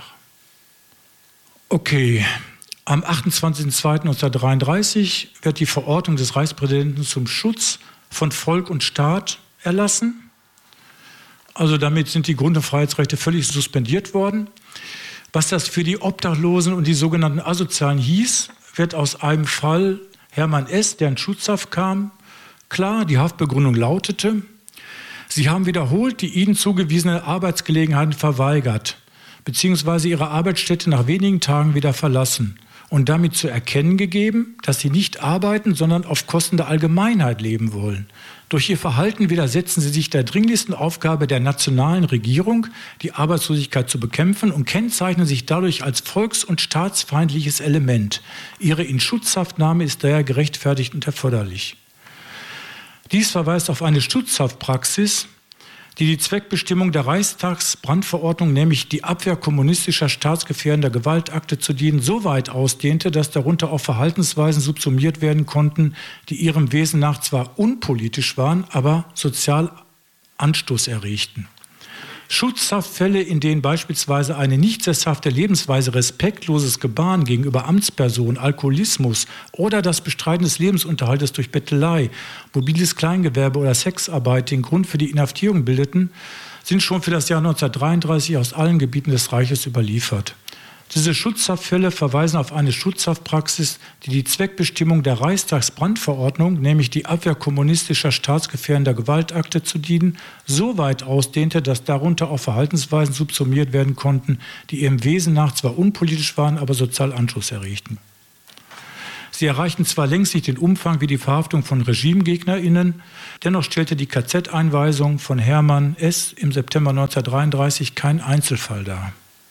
Okay, am achtundzwanzigsten zweiten neunzehnhundertdreiunddreißig wird die Verordnung des Reichspräsidenten zum Schutz von Volk und Staat erlassen. Also damit sind die Grund- und Freiheitsrechte völlig suspendiert worden. Was das für die Obdachlosen und die sogenannten Asozialen hieß, wird aus einem Fall Hermann S., der in Schutzhaft kam, klar. Die Haftbegründung lautete: Sie haben wiederholt die ihnen zugewiesene Arbeitsgelegenheiten verweigert, beziehungsweise ihre Arbeitsstätte nach wenigen Tagen wieder verlassen und damit zu erkennen gegeben, dass sie nicht arbeiten, sondern auf Kosten der Allgemeinheit leben wollen. Durch ihr Verhalten widersetzen sie sich der dringlichsten Aufgabe der nationalen Regierung, die Arbeitslosigkeit zu bekämpfen, und kennzeichnen sich dadurch als volks- und staatsfeindliches Element. Ihre Inschutzhaftnahme ist daher gerechtfertigt und erforderlich. Dies verweist auf eine Schutzhaftpraxis, die die Zweckbestimmung der Reichstagsbrandverordnung, nämlich die Abwehr kommunistischer staatsgefährdender Gewaltakte zu dienen, so weit ausdehnte, dass darunter auch Verhaltensweisen subsumiert werden konnten, die ihrem Wesen nach zwar unpolitisch waren, aber sozial Anstoß erregten. Schutzhaftfälle, in denen beispielsweise eine nicht sesshafte Lebensweise, respektloses Gebaren gegenüber Amtspersonen, Alkoholismus oder das Bestreiten des Lebensunterhaltes durch Bettelei, mobiles Kleingewerbe oder Sexarbeit den Grund für die Inhaftierung bildeten, sind schon für das Jahr neunzehnhundertdreiunddreißig aus allen Gebieten des Reiches überliefert. Diese Schutzhaftfälle verweisen auf eine Schutzhaftpraxis, die die Zweckbestimmung der Reichstagsbrandverordnung, nämlich die Abwehr kommunistischer staatsgefährdender Gewaltakte zu dienen, so weit ausdehnte, dass darunter auch Verhaltensweisen subsumiert werden konnten, die ihrem Wesen nach zwar unpolitisch waren, aber sozial Anschluss erregten. Sie erreichten zwar längst nicht den Umfang wie die Verhaftung von RegimegegnerInnen, dennoch stellte die K Z-Einweisung von Hermann S. im September neunzehnhundertdreiunddreißig keinen Einzelfall dar.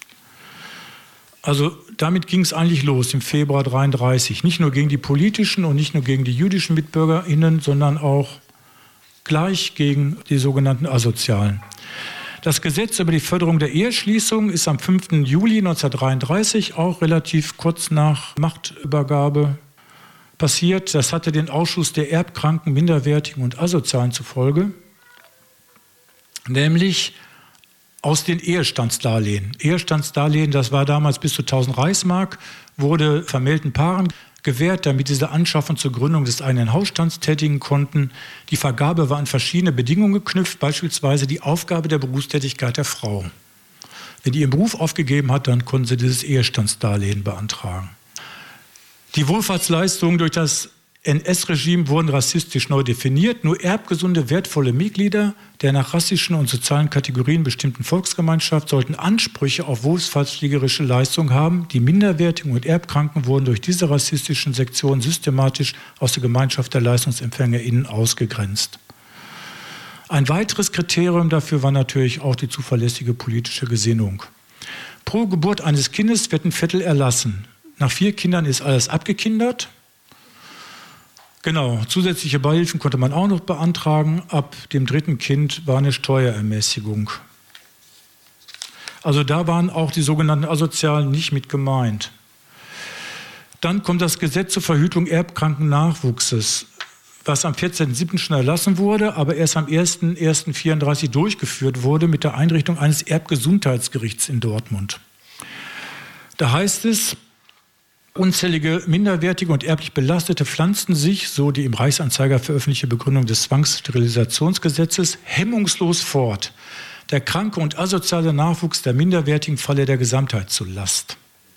Also damit ging es eigentlich los im Februar neunzehnhundertdreiunddreißig. Nicht nur gegen die politischen und nicht nur gegen die jüdischen MitbürgerInnen, sondern auch gleich gegen die sogenannten Asozialen. Das Gesetz über die Förderung der Eheschließung ist am fünften Juli neunzehnhundertdreiunddreißig, auch relativ kurz nach Machtübergabe, passiert. Das hatte den Ausschluss der Erbkranken, Minderwertigen und Asozialen zur Folge, nämlich aus den Ehestandsdarlehen. Ehestandsdarlehen, das war damals bis zu tausend Reichsmark, wurde vermählten Paaren gewährt, damit diese Anschaffung zur Gründung des eigenen Hausstands tätigen konnten. Die Vergabe war an verschiedene Bedingungen geknüpft, beispielsweise die Aufgabe der Berufstätigkeit der Frau. Wenn die ihren Beruf aufgegeben hat, dann konnten sie dieses Ehestandsdarlehen beantragen. Die Wohlfahrtsleistungen durch das N S-Regime wurden rassistisch neu definiert. Nur erbgesunde, wertvolle Mitglieder der nach rassischen und sozialen Kategorien bestimmten Volksgemeinschaft sollten Ansprüche auf wohlfahrtspflegerische Leistungen haben. Die Minderwertigen und Erbkranken wurden durch diese rassistischen Sektionen systematisch aus der Gemeinschaft der LeistungsempfängerInnen ausgegrenzt. Ein weiteres Kriterium dafür war natürlich auch die zuverlässige politische Gesinnung. Pro Geburt eines Kindes wird ein Viertel erlassen. Nach vier Kindern ist alles abgekindert. Genau, zusätzliche Beihilfen konnte man auch noch beantragen. Ab dem dritten Kind war eine Steuerermäßigung. Also da waren auch die sogenannten Asozialen nicht mit gemeint. Dann kommt das Gesetz zur Verhütung erbkranken Nachwuchses, was am vierzehnten siebten schon erlassen wurde, aber erst am ersten ersten neunzehnhundertvierunddreißig durchgeführt wurde mit der Einrichtung eines Erbgesundheitsgerichts in Dortmund. Da heißt es, unzählige minderwertige und erblich Belastete pflanzten sich, so die im Reichsanzeiger veröffentlichte Begründung des Zwangssterilisationsgesetzes, hemmungslos fort. Der kranke und asoziale Nachwuchs der Minderwertigen falle der Gesamtheit zur Last.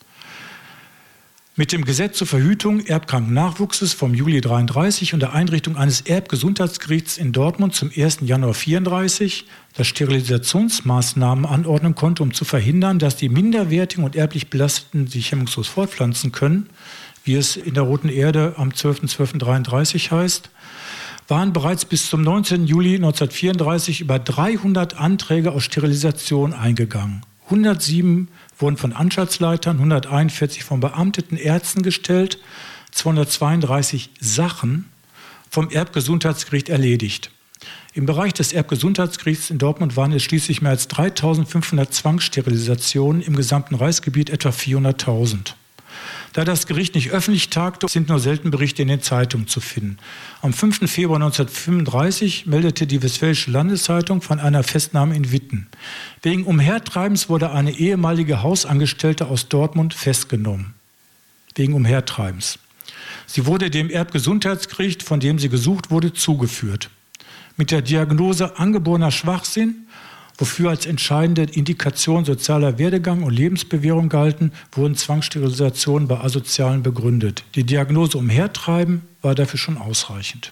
Mit dem Gesetz zur Verhütung erbkranken Nachwuchses vom Juli neunzehnhundertdreiunddreißig und der Einrichtung eines Erbgesundheitsgerichts in Dortmund zum ersten Januar neunzehnhundertvierunddreißig, das Sterilisationsmaßnahmen anordnen konnte, um zu verhindern, dass die Minderwertigen und erblich Belasteten sich hemmungslos fortpflanzen können, wie es in der Roten Erde am zwölften zwölften neunzehnhundertdreiunddreißig heißt, waren bereits bis zum neunzehnten Juli neunzehnhundertvierunddreißig über dreihundert Anträge auf Sterilisation eingegangen. hundertsieben wurden von Anstaltsleitern, hunderteinundvierzig von beamteten Ärzten gestellt, zweihundertzweiunddreißig Sachen vom Erbgesundheitsgericht erledigt. Im Bereich des Erbgesundheitsgerichts in Dortmund waren es schließlich mehr als dreitausendfünfhundert Zwangssterilisationen, im gesamten Reichsgebiet etwa vierhunderttausend. Da das Gericht nicht öffentlich tagte, sind nur selten Berichte in den Zeitungen zu finden. Am fünften Februar neunzehnhundertfünfunddreißig meldete die Westfälische Landeszeitung von einer Festnahme in Witten. Wegen Umhertreibens wurde eine ehemalige Hausangestellte aus Dortmund festgenommen. Wegen Umhertreibens. Sie wurde dem Erbgesundheitsgericht, von dem sie gesucht wurde, zugeführt. Mit der Diagnose angeborener Schwachsinn, wofür als entscheidende Indikation sozialer Werdegang und Lebensbewährung galten, wurden Zwangssterilisationen bei Asozialen begründet. Die Diagnose Umhertreiben war dafür schon ausreichend.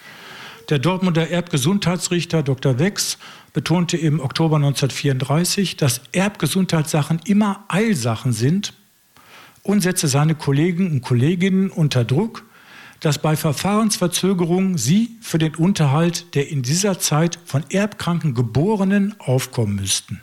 Der Dortmunder Erbgesundheitsrichter Doktor Wex betonte im Oktober neunzehnhundertvierunddreißig, dass Erbgesundheitssachen immer Eilsachen sind und setzte seine Kollegen und Kolleginnen unter Druck, dass bei Verfahrensverzögerungen sie für den Unterhalt der in dieser Zeit von erbkranken Geborenen aufkommen müssten.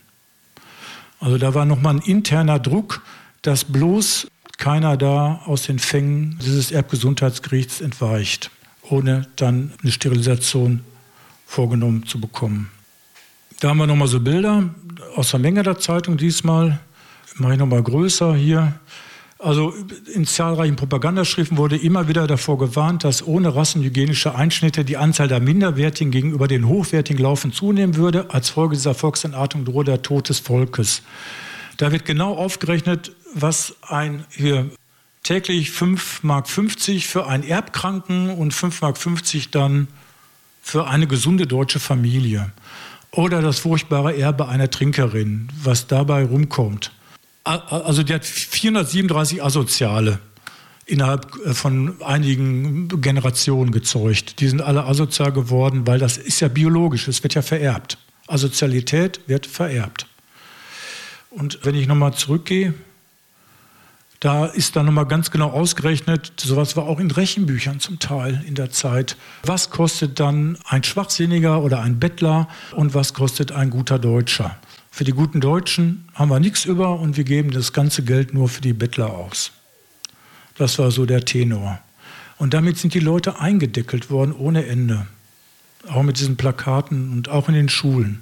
Also da war nochmal ein interner Druck, dass bloß keiner da aus den Fängen dieses Erbgesundheitsgerichts entweicht, ohne dann eine Sterilisation vorgenommen zu bekommen. Da haben wir nochmal so Bilder aus der Menge der Zeitung diesmal. Mache ich nochmal größer hier. Also in zahlreichen Propagandaschriften wurde immer wieder davor gewarnt, dass ohne rassenhygienische Einschnitte die Anzahl der Minderwertigen gegenüber den hochwertigen laufend zunehmen würde. Als Folge dieser Volksentartung drohe der Tod des Volkes. Da wird genau aufgerechnet, was ein hier täglich fünf Mark fünfzig für einen Erbkranken und fünf Mark fünfzig dann für eine gesunde deutsche Familie. Oder das furchtbare Erbe einer Trinkerin, was dabei rumkommt. Also der hat vierhundertsiebenunddreißig Asoziale innerhalb von einigen Generationen gezeugt. Die sind alle asozial geworden, weil das ist ja biologisch, es wird ja vererbt. Asozialität wird vererbt. Und wenn ich nochmal zurückgehe, da ist dann nochmal ganz genau ausgerechnet, sowas war auch in Rechenbüchern zum Teil in der Zeit. Was kostet dann ein Schwachsinniger oder ein Bettler und was kostet ein guter Deutscher? Für die guten Deutschen haben wir nichts über und wir geben das ganze Geld nur für die Bettler aus. Das war so der Tenor. Und damit sind die Leute eingedeckelt worden ohne Ende. Auch mit diesen Plakaten und auch in den Schulen.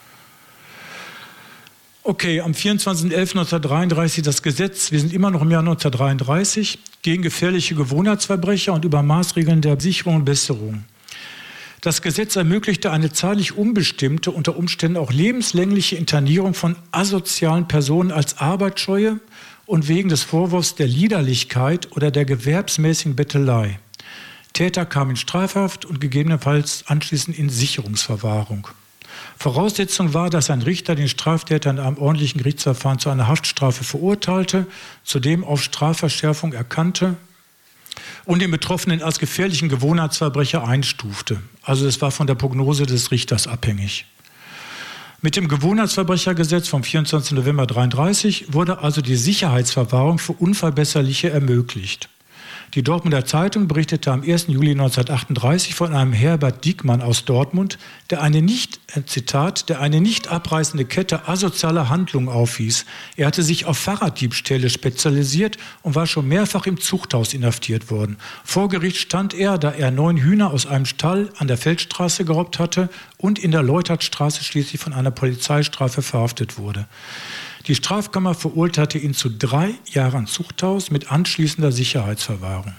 Okay, am vierundzwanzigsten elften neunzehnhundertdreiunddreißig das Gesetz, wir sind immer noch im Jahr neunzehnhundertdreiunddreißig, gegen gefährliche Gewohnheitsverbrecher und über Maßregeln der Sicherung und Besserung. Das Gesetz ermöglichte eine zeitlich unbestimmte, unter Umständen auch lebenslängliche Internierung von asozialen Personen als arbeitsscheue und wegen des Vorwurfs der Liederlichkeit oder der gewerbsmäßigen Bettelei. Täter kamen in Strafhaft und gegebenenfalls anschließend in Sicherungsverwahrung. Voraussetzung war, dass ein Richter den Straftäter in einem ordentlichen Gerichtsverfahren zu einer Haftstrafe verurteilte, zudem auf Strafverschärfung erkannte und den Betroffenen als gefährlichen Gewohnheitsverbrecher einstufte. Also es war von der Prognose des Richters abhängig. Mit dem Gewohnheitsverbrechergesetz vom vierundzwanzigsten November neunzehnhundertdreiunddreißig wurde also die Sicherheitsverwahrung für Unverbesserliche ermöglicht. Die Dortmunder Zeitung berichtete am ersten Juli neunzehnhundertachtunddreißig von einem Herbert Diekmann aus Dortmund, der eine nicht, Zitat, der eine nicht abreißende Kette asozialer Handlungen aufwies. Er hatte sich auf Fahrraddiebstähle spezialisiert und war schon mehrfach im Zuchthaus inhaftiert worden. Vor Gericht stand er, da er neun Hühner aus einem Stall an der Feldstraße geraubt hatte und in der Leutartstraße schließlich von einer Polizeistrafe verhaftet wurde. Die Strafkammer verurteilte ihn zu drei Jahren Zuchthaus mit anschließender Sicherheitsverwahrung.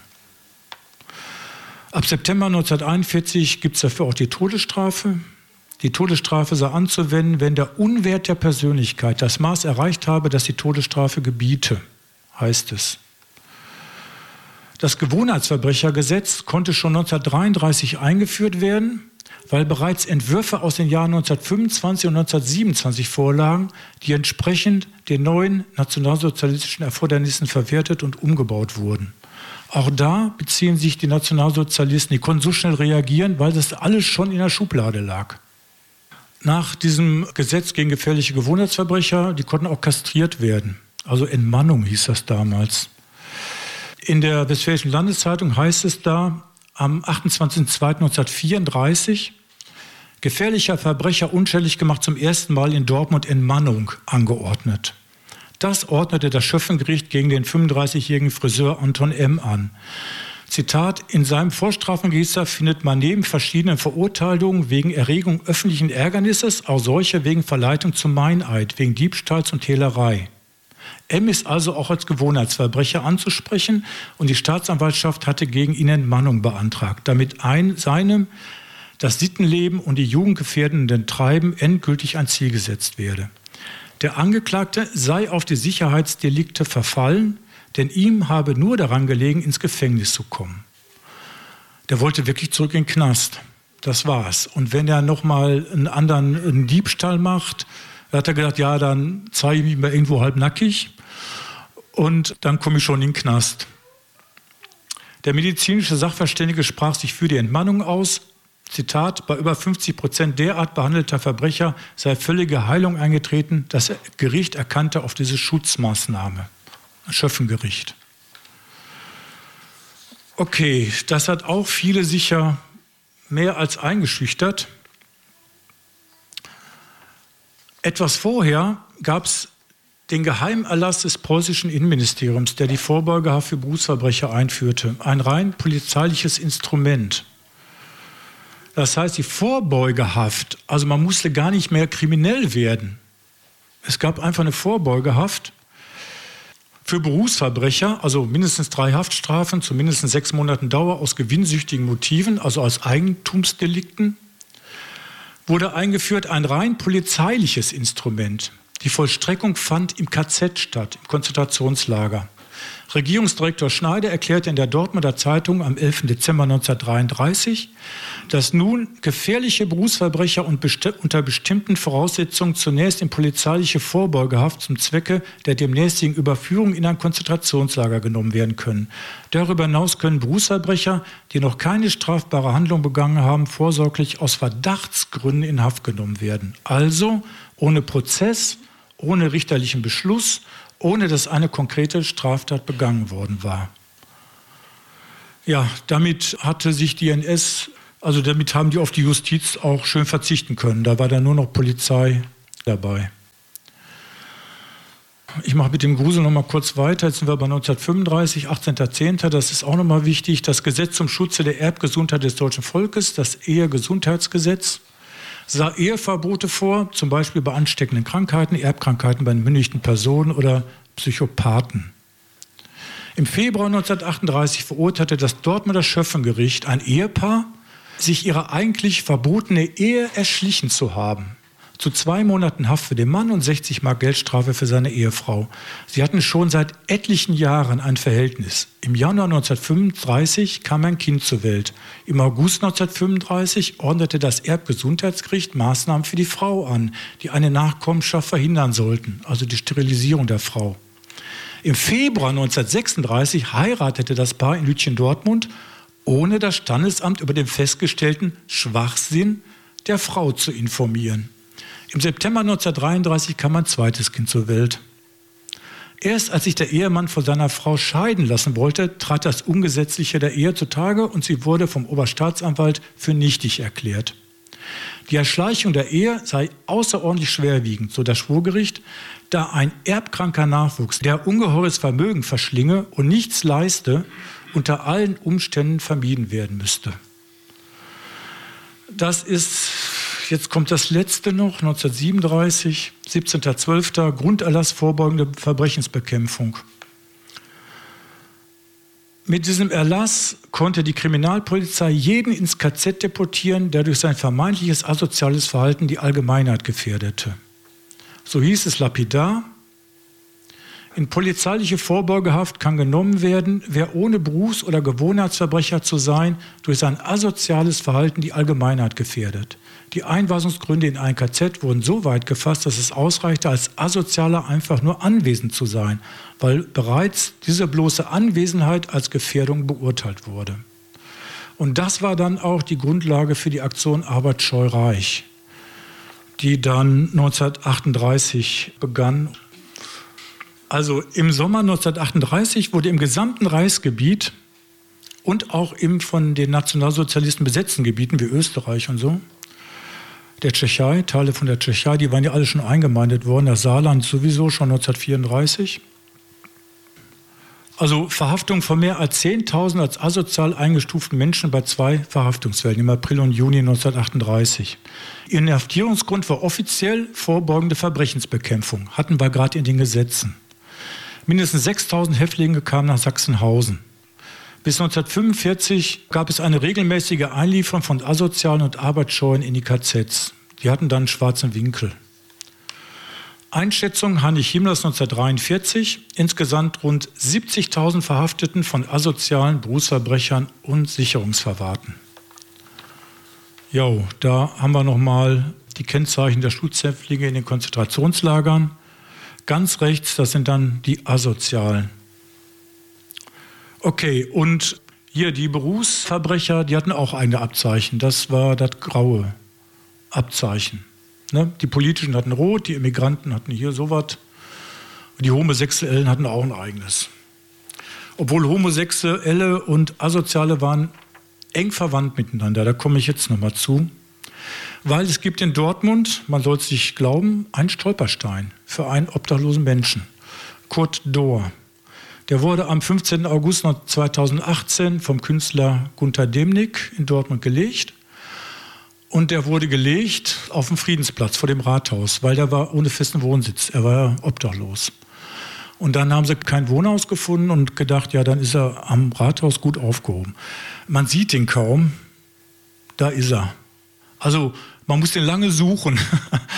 Ab September neunzehnhunderteinundvierzig gibt es dafür auch die Todesstrafe. Die Todesstrafe sei anzuwenden, wenn der Unwert der Persönlichkeit das Maß erreicht habe, das die Todesstrafe gebiete, heißt es. Das Gewohnheitsverbrechergesetz konnte schon neunzehnhundertdreiunddreißig eingeführt werden, weil bereits Entwürfe aus den Jahren neunzehnhundertfünfundzwanzig und neunzehnhundertsiebenundzwanzig vorlagen, die entsprechend den neuen nationalsozialistischen Erfordernissen verwertet und umgebaut wurden. Auch da beziehen sich die Nationalsozialisten, die konnten so schnell reagieren, weil das alles schon in der Schublade lag. Nach diesem Gesetz gegen gefährliche Gewohnheitsverbrecher, die konnten auch kastriert werden. Also Entmannung hieß das damals. In der Westfälischen Landeszeitung heißt es da, am achtundzwanzigsten zweiten neunzehnhundertvierunddreißig, gefährlicher Verbrecher unschädlich gemacht, zum ersten Mal in Dortmund Entmannung angeordnet. Das ordnete das Schöffengericht gegen den fünfunddreißigjährigen Friseur Anton M. an. Zitat, in seinem Vorstrafenregister findet man neben verschiedenen Verurteilungen wegen Erregung öffentlichen Ärgernisses auch solche wegen Verleitung zum Meineid, wegen Diebstahls und Hehlerei. M ist also auch als Gewohnheitsverbrecher anzusprechen und die Staatsanwaltschaft hatte gegen ihn Entmannung beantragt, damit ein, seinem das Sittenleben und die jugendgefährdenden Treiben endgültig ein Ziel gesetzt werde. Der Angeklagte sei auf die Sicherheitsdelikte verfallen, denn ihm habe nur daran gelegen, ins Gefängnis zu kommen. Der wollte wirklich zurück in den Knast. Das war's. Und wenn er nochmal einen anderen einen Diebstahl macht, hat er gedacht, ja, dann zeige ich mich mal irgendwo halbnackig und dann komme ich schon in den Knast. Der medizinische Sachverständige sprach sich für die Entmannung aus. Zitat, bei über fünfzig Prozent derart behandelter Verbrecher sei völlige Heilung eingetreten. Das Gericht erkannte auf diese Schutzmaßnahme. Das Schöffengericht. Okay, das hat auch viele sicher mehr als eingeschüchtert. Etwas vorher gab es den Geheimerlass des preußischen Innenministeriums, der die Vorbeugehaft für Berufsverbrecher einführte. Ein rein polizeiliches Instrument. Das heißt, die Vorbeugehaft, also man musste gar nicht mehr kriminell werden. Es gab einfach eine Vorbeugehaft für Berufsverbrecher, also mindestens drei Haftstrafen zu mindestens sechs Monaten Dauer aus gewinnsüchtigen Motiven, also aus Eigentumsdelikten, wurde eingeführt ein rein polizeiliches Instrument. Die Vollstreckung fand im K Z statt, im Konzentrationslager. Regierungsdirektor Schneider erklärte in der Dortmunder Zeitung am elften Dezember neunzehnhundertdreiunddreißig, dass nun gefährliche Berufsverbrecher und besti- unter bestimmten Voraussetzungen zunächst in polizeiliche Vorbeugehaft zum Zwecke der demnächstigen Überführung in ein Konzentrationslager genommen werden können. Darüber hinaus können Berufsverbrecher, die noch keine strafbare Handlung begangen haben, vorsorglich aus Verdachtsgründen in Haft genommen werden. Also ohne Prozess, ohne richterlichen Beschluss, ohne dass eine konkrete Straftat begangen worden war. Ja, damit hatte sich die N S, also damit haben die auf die Justiz auch schön verzichten können. Da war dann nur noch Polizei dabei. Ich mache mit dem Grusel noch mal kurz weiter. Jetzt sind wir bei neunzehnhundertfünfunddreißig, achtzehnter zehnter Das ist auch noch mal wichtig. Das Gesetz zum Schutze der Erbgesundheit des deutschen Volkes, das Ehegesundheitsgesetz, sah Eheverbote vor, zum Beispiel bei ansteckenden Krankheiten, Erbkrankheiten bei entmündigten Personen oder Psychopathen. Im Februar neunzehnhundertachtunddreißig verurteilte das Dortmunder Schöffengericht ein Ehepaar, sich ihre eigentlich verbotene Ehe erschlichen zu haben. Zu zwei Monaten Haft für den Mann und sechzig Mark Geldstrafe für seine Ehefrau. Sie hatten schon seit etlichen Jahren ein Verhältnis. Im Januar neunzehnhundertfünfunddreißig kam ein Kind zur Welt. Im August neunzehnhundertfünfunddreißig ordnete das Erbgesundheitsgericht Maßnahmen für die Frau an, die eine Nachkommenschaft verhindern sollten, also die Sterilisierung der Frau. Im Februar neunzehnhundertsechsunddreißig heiratete das Paar in Lütchen-Dortmund, ohne das Standesamt über den festgestellten Schwachsinn der Frau zu informieren. Im September neunzehnhundertdreiunddreißig kam ein zweites Kind zur Welt. Erst als sich der Ehemann von seiner Frau scheiden lassen wollte, trat das Ungesetzliche der Ehe zutage und sie wurde vom Oberstaatsanwalt für nichtig erklärt. Die Erschleichung der Ehe sei außerordentlich schwerwiegend, so das Schwurgericht, da ein erbkranker Nachwuchs, der ungeheures Vermögen verschlinge und nichts leiste, unter allen Umständen vermieden werden müsste. Das ist... Jetzt kommt das letzte noch, neunzehnhundertsiebenunddreißig, siebzehnter zwölfter Grunderlass vorbeugende Verbrechensbekämpfung. Mit diesem Erlass konnte die Kriminalpolizei jeden ins K Z deportieren, der durch sein vermeintliches asoziales Verhalten die Allgemeinheit gefährdete. So hieß es lapidar: In polizeiliche Vorbeugehaft kann genommen werden, wer ohne Berufs- oder Gewohnheitsverbrecher zu sein, durch sein asoziales Verhalten die Allgemeinheit gefährdet. Die Einweisungsgründe in ein K Z wurden so weit gefasst, dass es ausreichte, als Asozialer einfach nur anwesend zu sein, weil bereits diese bloße Anwesenheit als Gefährdung beurteilt wurde. Und das war dann auch die Grundlage für die Aktion Arbeit-Scheu-Reich, die dann neunzehnhundertachtunddreißig begann. Also im Sommer neunzehnhundertachtunddreißig wurde im gesamten Reichsgebiet und auch im von den Nationalsozialisten besetzten Gebieten wie Österreich und so, der Tschechei, Teile von der Tschechei, die waren ja alle schon eingemeindet worden, das Saarland sowieso schon neunzehnhundertvierunddreißig. Also Verhaftung von mehr als zehntausend als asozial eingestuften Menschen bei zwei Verhaftungswellen im April und Juni neunzehnhundertachtunddreißig. Ihr Inhaftierungsgrund war offiziell vorbeugende Verbrechensbekämpfung, hatten wir gerade in den Gesetzen. Mindestens sechstausend Häftlinge kamen nach Sachsenhausen. Bis neunzehnhundertfünfundvierzig gab es eine regelmäßige Einlieferung von Asozialen und Arbeitsscheuen in die K Zs. Die hatten dann einen schwarzen Winkel. Einschätzung Heinrich Himmlers neunzehnhundertdreiundvierzig, insgesamt rund siebzigtausend Verhafteten von asozialen Berufsverbrechern und Sicherungsverwahrten. Jo, da haben wir nochmal die Kennzeichen der Schutzhäftlinge in den Konzentrationslagern. Ganz rechts, das sind dann die Asozialen. Okay, und hier die Berufsverbrecher, die hatten auch eigene Abzeichen. Das war das graue Abzeichen. Ne? Die Politischen hatten rot, die Immigranten hatten hier sowas. Die Homosexuellen hatten auch ein eigenes. Obwohl Homosexuelle und Asoziale waren eng verwandt miteinander. Da komme ich jetzt nochmal zu. Weil es gibt in Dortmund, man soll es nicht glauben, einen Stolperstein für einen obdachlosen Menschen. Kurt Dohr. Der wurde am fünfzehnten August zweitausendachtzehn vom Künstler Gunter Demnig in Dortmund gelegt. Und der wurde gelegt auf dem Friedensplatz vor dem Rathaus, weil der war ohne festen Wohnsitz. Er war ja obdachlos. Und dann haben sie kein Wohnhaus gefunden und gedacht, ja, dann ist er am Rathaus gut aufgehoben. Man sieht ihn kaum. Da ist er. Also man muss den lange suchen.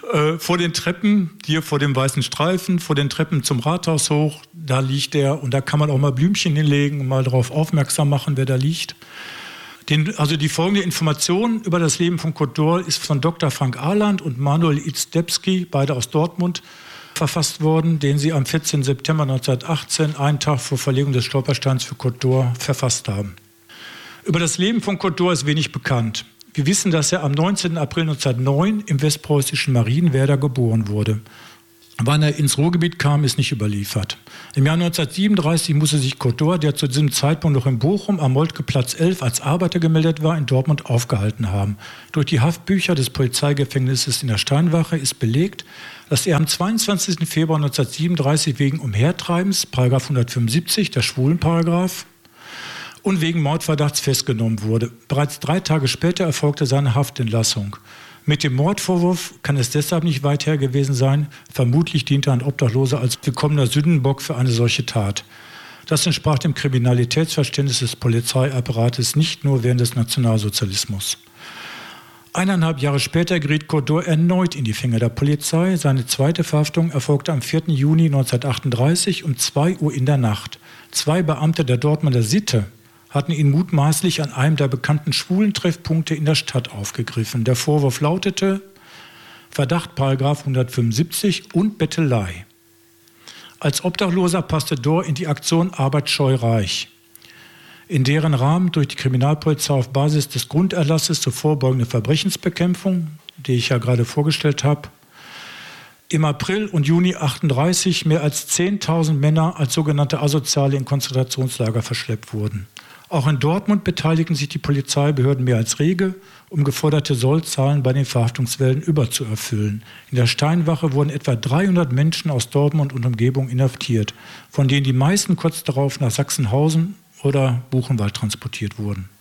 Äh, vor den Treppen, hier vor dem weißen Streifen, vor den Treppen zum Rathaus hoch, da liegt er. Und da kann man auch mal Blümchen hinlegen und mal darauf aufmerksam machen, wer da liegt. Den, also die folgende Information über das Leben von Côte d'Or ist von Doktor Frank Ahland und Manuel Izdebski, beide aus Dortmund, verfasst worden, den sie am vierzehnten September neunzehnhundertachtzehn, einen Tag vor Verlegung des Stolpersteins für Côte d'Or, verfasst haben. Über das Leben von Côte d'Or ist wenig bekannt. Wir wissen, dass er am neunzehnten April neunzehnhundertneun im westpreußischen Marienwerder geboren wurde. Wann er ins Ruhrgebiet kam, ist nicht überliefert. Im Jahr neunzehnhundertsiebenunddreißig musste sich Côte d'Or, der zu diesem Zeitpunkt noch in Bochum am Moltkeplatz elf als Arbeiter gemeldet war, in Dortmund aufgehalten haben. Durch die Haftbücher des Polizeigefängnisses in der Steinwache ist belegt, dass er am zweiundzwanzigsten Februar neunzehnhundertsiebenunddreißig wegen Umhertreibens, Paragraph hundertfünfundsiebzig, der Schwulenparagraph, und wegen Mordverdachts festgenommen wurde. Bereits drei Tage später erfolgte seine Haftentlassung. Mit dem Mordvorwurf kann es deshalb nicht weit her gewesen sein. Vermutlich diente ein Obdachloser als willkommener Sündenbock für eine solche Tat. Das entsprach dem Kriminalitätsverständnis des Polizeiapparates nicht nur während des Nationalsozialismus. Eineinhalb Jahre später geriet Côte d'Or erneut in die Finger der Polizei. Seine zweite Verhaftung erfolgte am vierten Juni neunzehnhundertachtunddreißig um zwei Uhr in der Nacht. Zwei Beamte der Dortmunder Sitte hatten ihn mutmaßlich an einem der bekannten Schwulentreffpunkte in der Stadt aufgegriffen. Der Vorwurf lautete Verdacht Paragraph hundertfünfundsiebzig und Bettelei. Als Obdachloser passte d'Or in die Aktion Arbeitsscheu Reich, in deren Rahmen durch die Kriminalpolizei auf Basis des Grunderlasses zur vorbeugenden Verbrechensbekämpfung, die ich ja gerade vorgestellt habe, im April und Juni achtunddreißig mehr als zehntausend Männer als sogenannte Asoziale in Konzentrationslager verschleppt wurden. Auch in Dortmund beteiligten sich die Polizeibehörden mehr als rege, um geforderte Sollzahlen bei den Verhaftungswellen überzuerfüllen. In der Steinwache wurden etwa dreihundert Menschen aus Dortmund und Umgebung inhaftiert, von denen die meisten kurz darauf nach Sachsenhausen oder Buchenwald transportiert wurden.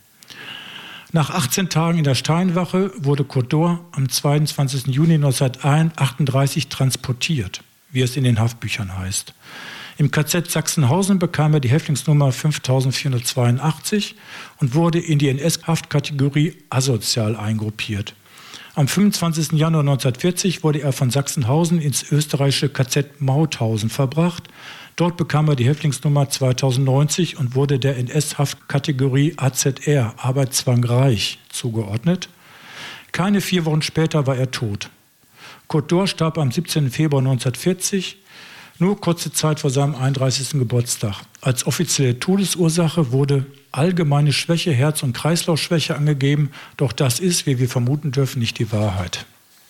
Nach achtzehn Tagen in der Steinwache wurde Côte d'Or am zweiundzwanzigsten Juni neunzehnhundertachtunddreißig transportiert, wie es in den Haftbüchern heißt. Im K Z Sachsenhausen bekam er die Häftlingsnummer fünftausendvierhundertzweiundachtzig und wurde in die N S-Haftkategorie asozial eingruppiert. Am fünfundzwanzigsten Januar neunzehnhundertvierzig wurde er von Sachsenhausen ins österreichische K Z Mauthausen verbracht. Dort bekam er die Häftlingsnummer zweitausendneunzig und wurde der N S-Haftkategorie A Z R, Arbeitszwang Reich, zugeordnet. Keine vier Wochen später war er tot. Côte d'Or starb am siebzehnten Februar neunzehnhundertvierzig, nur kurze Zeit vor seinem einunddreißigsten Geburtstag. Als offizielle Todesursache wurde allgemeine Schwäche, Herz- und Kreislaufschwäche angegeben, doch das ist, wie wir vermuten dürfen, nicht die Wahrheit.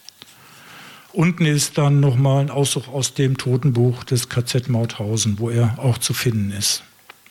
Unten ist dann nochmal ein Auszug aus dem Totenbuch des K Z Mauthausen, wo er auch zu finden ist.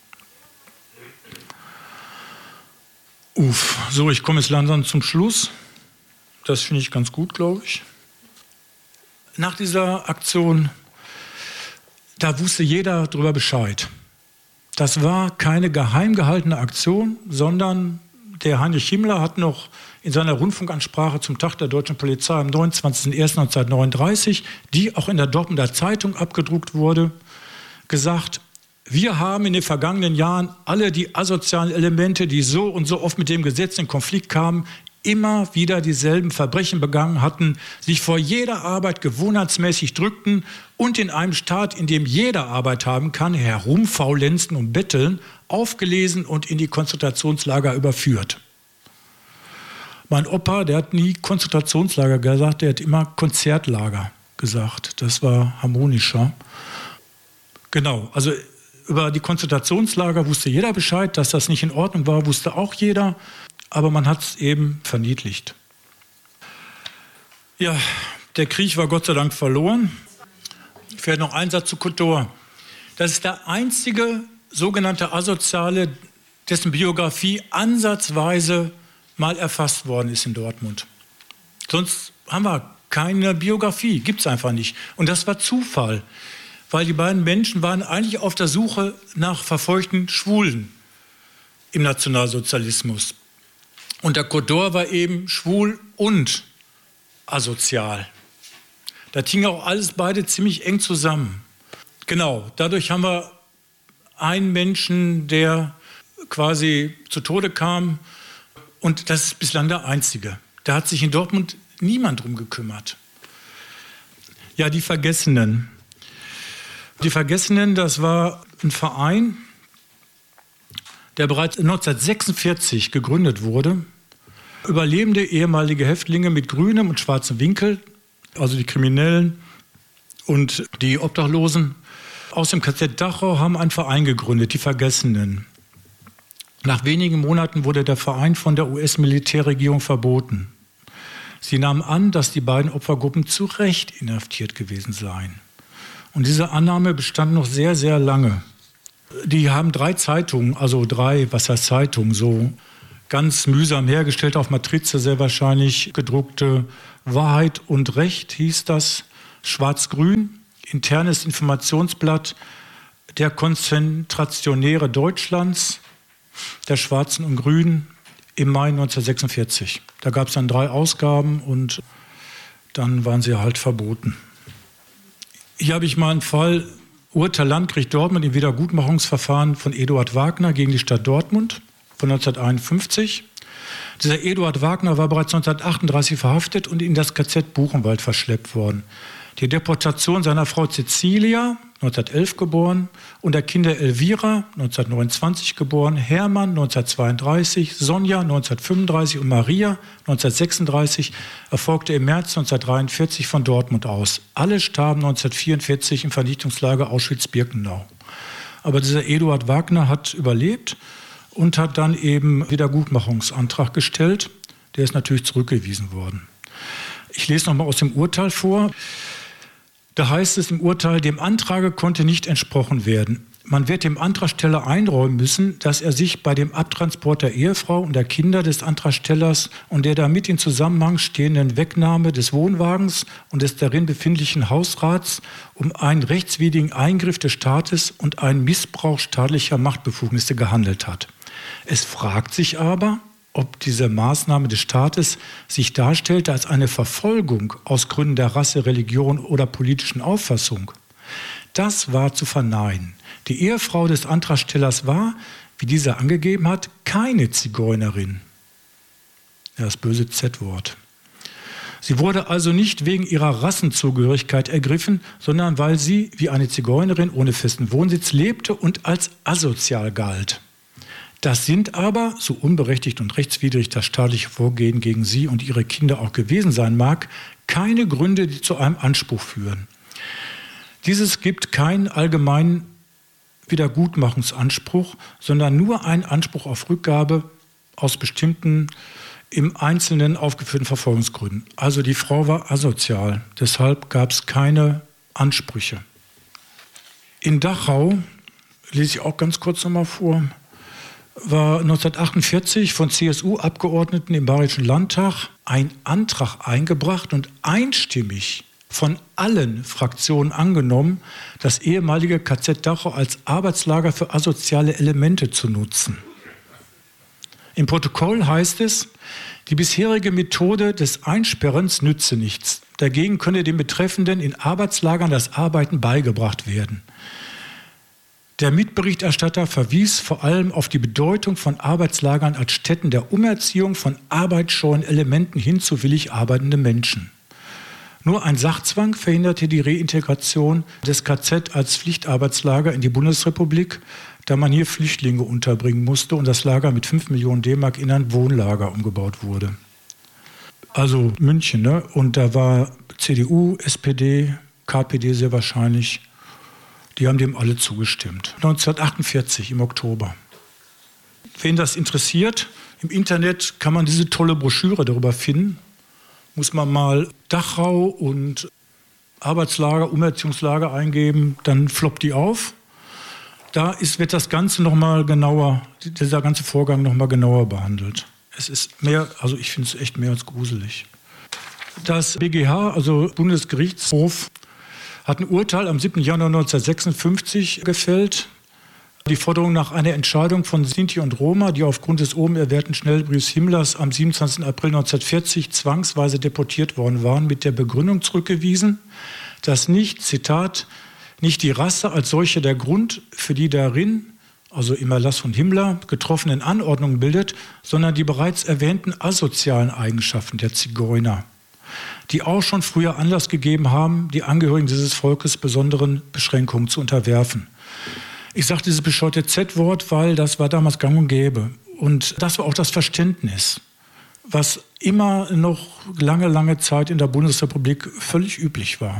Uff, so, ich komme jetzt langsam zum Schluss. Das finde ich ganz gut, glaube ich. Nach dieser Aktion, da wusste jeder darüber Bescheid. Das war keine geheim gehaltene Aktion, sondern der Heinrich Himmler hat noch in seiner Rundfunkansprache zum Tag der Deutschen Polizei am neunundzwanzigsten ersten neunzehnhundertneununddreißig, die auch in der Dortmunder Zeitung abgedruckt wurde, gesagt, wir haben in den vergangenen Jahren alle die asozialen Elemente, die so und so oft mit dem Gesetz in Konflikt kamen, immer wieder dieselben Verbrechen begangen hatten, sich vor jeder Arbeit gewohnheitsmäßig drückten und in einem Staat, in dem jeder Arbeit haben kann, herumfaulenzen und betteln, aufgelesen und in die Konzentrationslager überführt. Mein Opa, der hat nie Konzentrationslager gesagt, der hat immer Konzertlager gesagt. Das war harmonischer. Genau, also über die Konzentrationslager wusste jeder Bescheid, dass das nicht in Ordnung war, wusste auch jeder. Aber man hat es eben verniedlicht. Ja, der Krieg war Gott sei Dank verloren. Vielleicht noch ein Satz zu Côte d'Or. Das ist der einzige sogenannte Asoziale, dessen Biografie ansatzweise mal erfasst worden ist in Dortmund. Sonst haben wir keine Biografie, gibt es einfach nicht. Und das war Zufall, weil die beiden Menschen waren eigentlich auf der Suche nach verfolgten Schwulen im Nationalsozialismus. Und der Côte d'Or war eben schwul und asozial. Das hing auch alles beide ziemlich eng zusammen. Genau, dadurch haben wir einen Menschen, der quasi zu Tode kam. Und das ist bislang der einzige. Da hat sich in Dortmund niemand drum gekümmert. Ja, die Vergessenen. Die Vergessenen, das war ein Verein, der bereits neunzehnhundertsechsundvierzig gegründet wurde. Überlebende ehemalige Häftlinge mit grünem und schwarzem Winkel, also die Kriminellen und die Obdachlosen, aus dem K Z Dachau haben einen Verein gegründet, die Vergessenen. Nach wenigen Monaten wurde der Verein von der U S-Militärregierung verboten. Sie nahmen an, dass die beiden Opfergruppen zu Recht inhaftiert gewesen seien. Und diese Annahme bestand noch sehr, sehr lange. Die haben drei Zeitungen, also drei, was heißt Zeitungen, so ganz mühsam hergestellt, auf Matrize sehr wahrscheinlich gedruckte Wahrheit und Recht hieß das, schwarz-grün, internes Informationsblatt der Konzentrationäre Deutschlands, der Schwarzen und Grünen im Mai neunzehnhundertsechsundvierzig. Da gab es dann drei Ausgaben und dann waren sie halt verboten. Hier habe ich mal einen Fall, Urteil Landgericht Dortmund im Wiedergutmachungsverfahren von Eduard Wagner gegen die Stadt Dortmund von neunzehnhunderteinundfünfzig. Dieser Eduard Wagner war bereits neunzehnhundertachtunddreißig verhaftet und in das K Z Buchenwald verschleppt worden. Die Deportation seiner Frau Cecilia, neunzehnhundertelf geboren, und der Kinder Elvira, neunzehnhundertneunundzwanzig geboren, Hermann, neunzehnhundertzweiunddreißig, Sonja, neunzehnhundertfünfunddreißig und Maria, neunzehnhundertsechsunddreißig, erfolgte im März neunzehnhundertdreiundvierzig von Dortmund aus. Alle starben neunzehnhundertvierundvierzig im Vernichtungslager Auschwitz-Birkenau. Aber dieser Eduard Wagner hat überlebt und hat dann eben Wiedergutmachungsantrag gestellt. Der ist natürlich zurückgewiesen worden. Ich lese noch mal aus dem Urteil vor. Da heißt es im Urteil, dem Antrage konnte nicht entsprochen werden. Man wird dem Antragsteller einräumen müssen, dass er sich bei dem Abtransport der Ehefrau und der Kinder des Antragstellers und der damit in Zusammenhang stehenden Wegnahme des Wohnwagens und des darin befindlichen Hausrats um einen rechtswidrigen Eingriff des Staates und einen Missbrauch staatlicher Machtbefugnisse gehandelt hat. Es fragt sich aber, ob diese Maßnahme des Staates sich darstellte als eine Verfolgung aus Gründen der Rasse, Religion oder politischen Auffassung. Das war zu verneinen. Die Ehefrau des Antragstellers war, wie dieser angegeben hat, keine Zigeunerin. Ja, das böse Z-Wort. Sie wurde also nicht wegen ihrer Rassenzugehörigkeit ergriffen, sondern weil sie wie eine Zigeunerin ohne festen Wohnsitz lebte und als asozial galt. Das sind aber, so unberechtigt und rechtswidrig das staatliche Vorgehen gegen sie und ihre Kinder auch gewesen sein mag, keine Gründe, die zu einem Anspruch führen. Dieses gibt keinen allgemeinen Wiedergutmachungsanspruch, sondern nur einen Anspruch auf Rückgabe aus bestimmten im Einzelnen aufgeführten Verfolgungsgründen. Also die Frau war asozial, deshalb gab es keine Ansprüche. In Dachau, lese ich auch ganz kurz noch mal vor, war neunzehnhundertachtundvierzig von C S U-Abgeordneten im Bayerischen Landtag ein Antrag eingebracht und einstimmig von allen Fraktionen angenommen, das ehemalige K Z Dachau als Arbeitslager für asoziale Elemente zu nutzen. Im Protokoll heißt es, die bisherige Methode des Einsperrens nütze nichts. Dagegen könne den Betreffenden in Arbeitslagern das Arbeiten beigebracht werden. Der Mitberichterstatter verwies vor allem auf die Bedeutung von Arbeitslagern als Stätten der Umerziehung von arbeitsscheuen Elementen hin zu willig arbeitenden Menschen. Nur ein Sachzwang verhinderte die Reintegration des K Z als Pflichtarbeitslager in die Bundesrepublik, da man hier Flüchtlinge unterbringen musste und das Lager mit fünf Millionen D-Mark in ein Wohnlager umgebaut wurde. Also München, ne? Und da war C D U, S P D, K P D sehr wahrscheinlich. Die haben dem alle zugestimmt. neunzehnhundertachtundvierzig im Oktober. Wen das interessiert, im Internet kann man diese tolle Broschüre darüber finden. Muss man mal Dachau und Arbeitslager, Umerziehungslager eingeben, dann floppt die auf. Da ist, wird das Ganze noch mal genauer, dieser ganze Vorgang noch mal genauer behandelt. Es ist mehr, also ich finde es echt mehr als gruselig. Das B G H, also Bundesgerichtshof, hat ein Urteil am siebten Januar neunzehnhundertsechsundfünfzig gefällt. Die Forderung nach einer Entscheidung von Sinti und Roma, die aufgrund des oben erwähnten Schnellbriefs Himmlers am siebenundzwanzigsten April neunzehnhundertvierzig zwangsweise deportiert worden waren, mit der Begründung zurückgewiesen, dass nicht, Zitat, nicht die Rasse als solche der Grund für die darin, also im Erlass von Himmler, getroffenen Anordnungen bildet, sondern die bereits erwähnten asozialen Eigenschaften der Zigeuner. die auch schon früher Anlass gegeben haben, die Angehörigen dieses Volkes besonderen Beschränkungen zu unterwerfen. Ich sage dieses bescheuerte Z-Wort, weil das war damals gang und gäbe. Und das war auch das Verständnis, was immer noch lange, lange Zeit in der Bundesrepublik völlig üblich war.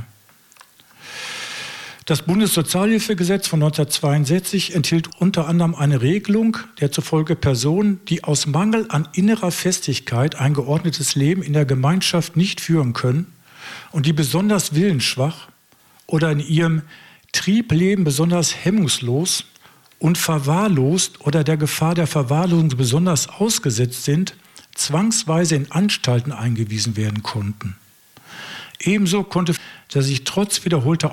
Das Bundessozialhilfegesetz von neunzehnhundertzweiundsechzig enthielt unter anderem eine Regelung, der zufolge Personen, die aus Mangel an innerer Festigkeit ein geordnetes Leben in der Gemeinschaft nicht führen können und die besonders willensschwach oder in ihrem Triebleben besonders hemmungslos und verwahrlost oder der Gefahr der Verwahrlosung besonders ausgesetzt sind, zwangsweise in Anstalten eingewiesen werden konnten. Ebenso konnte, dass sich trotz wiederholter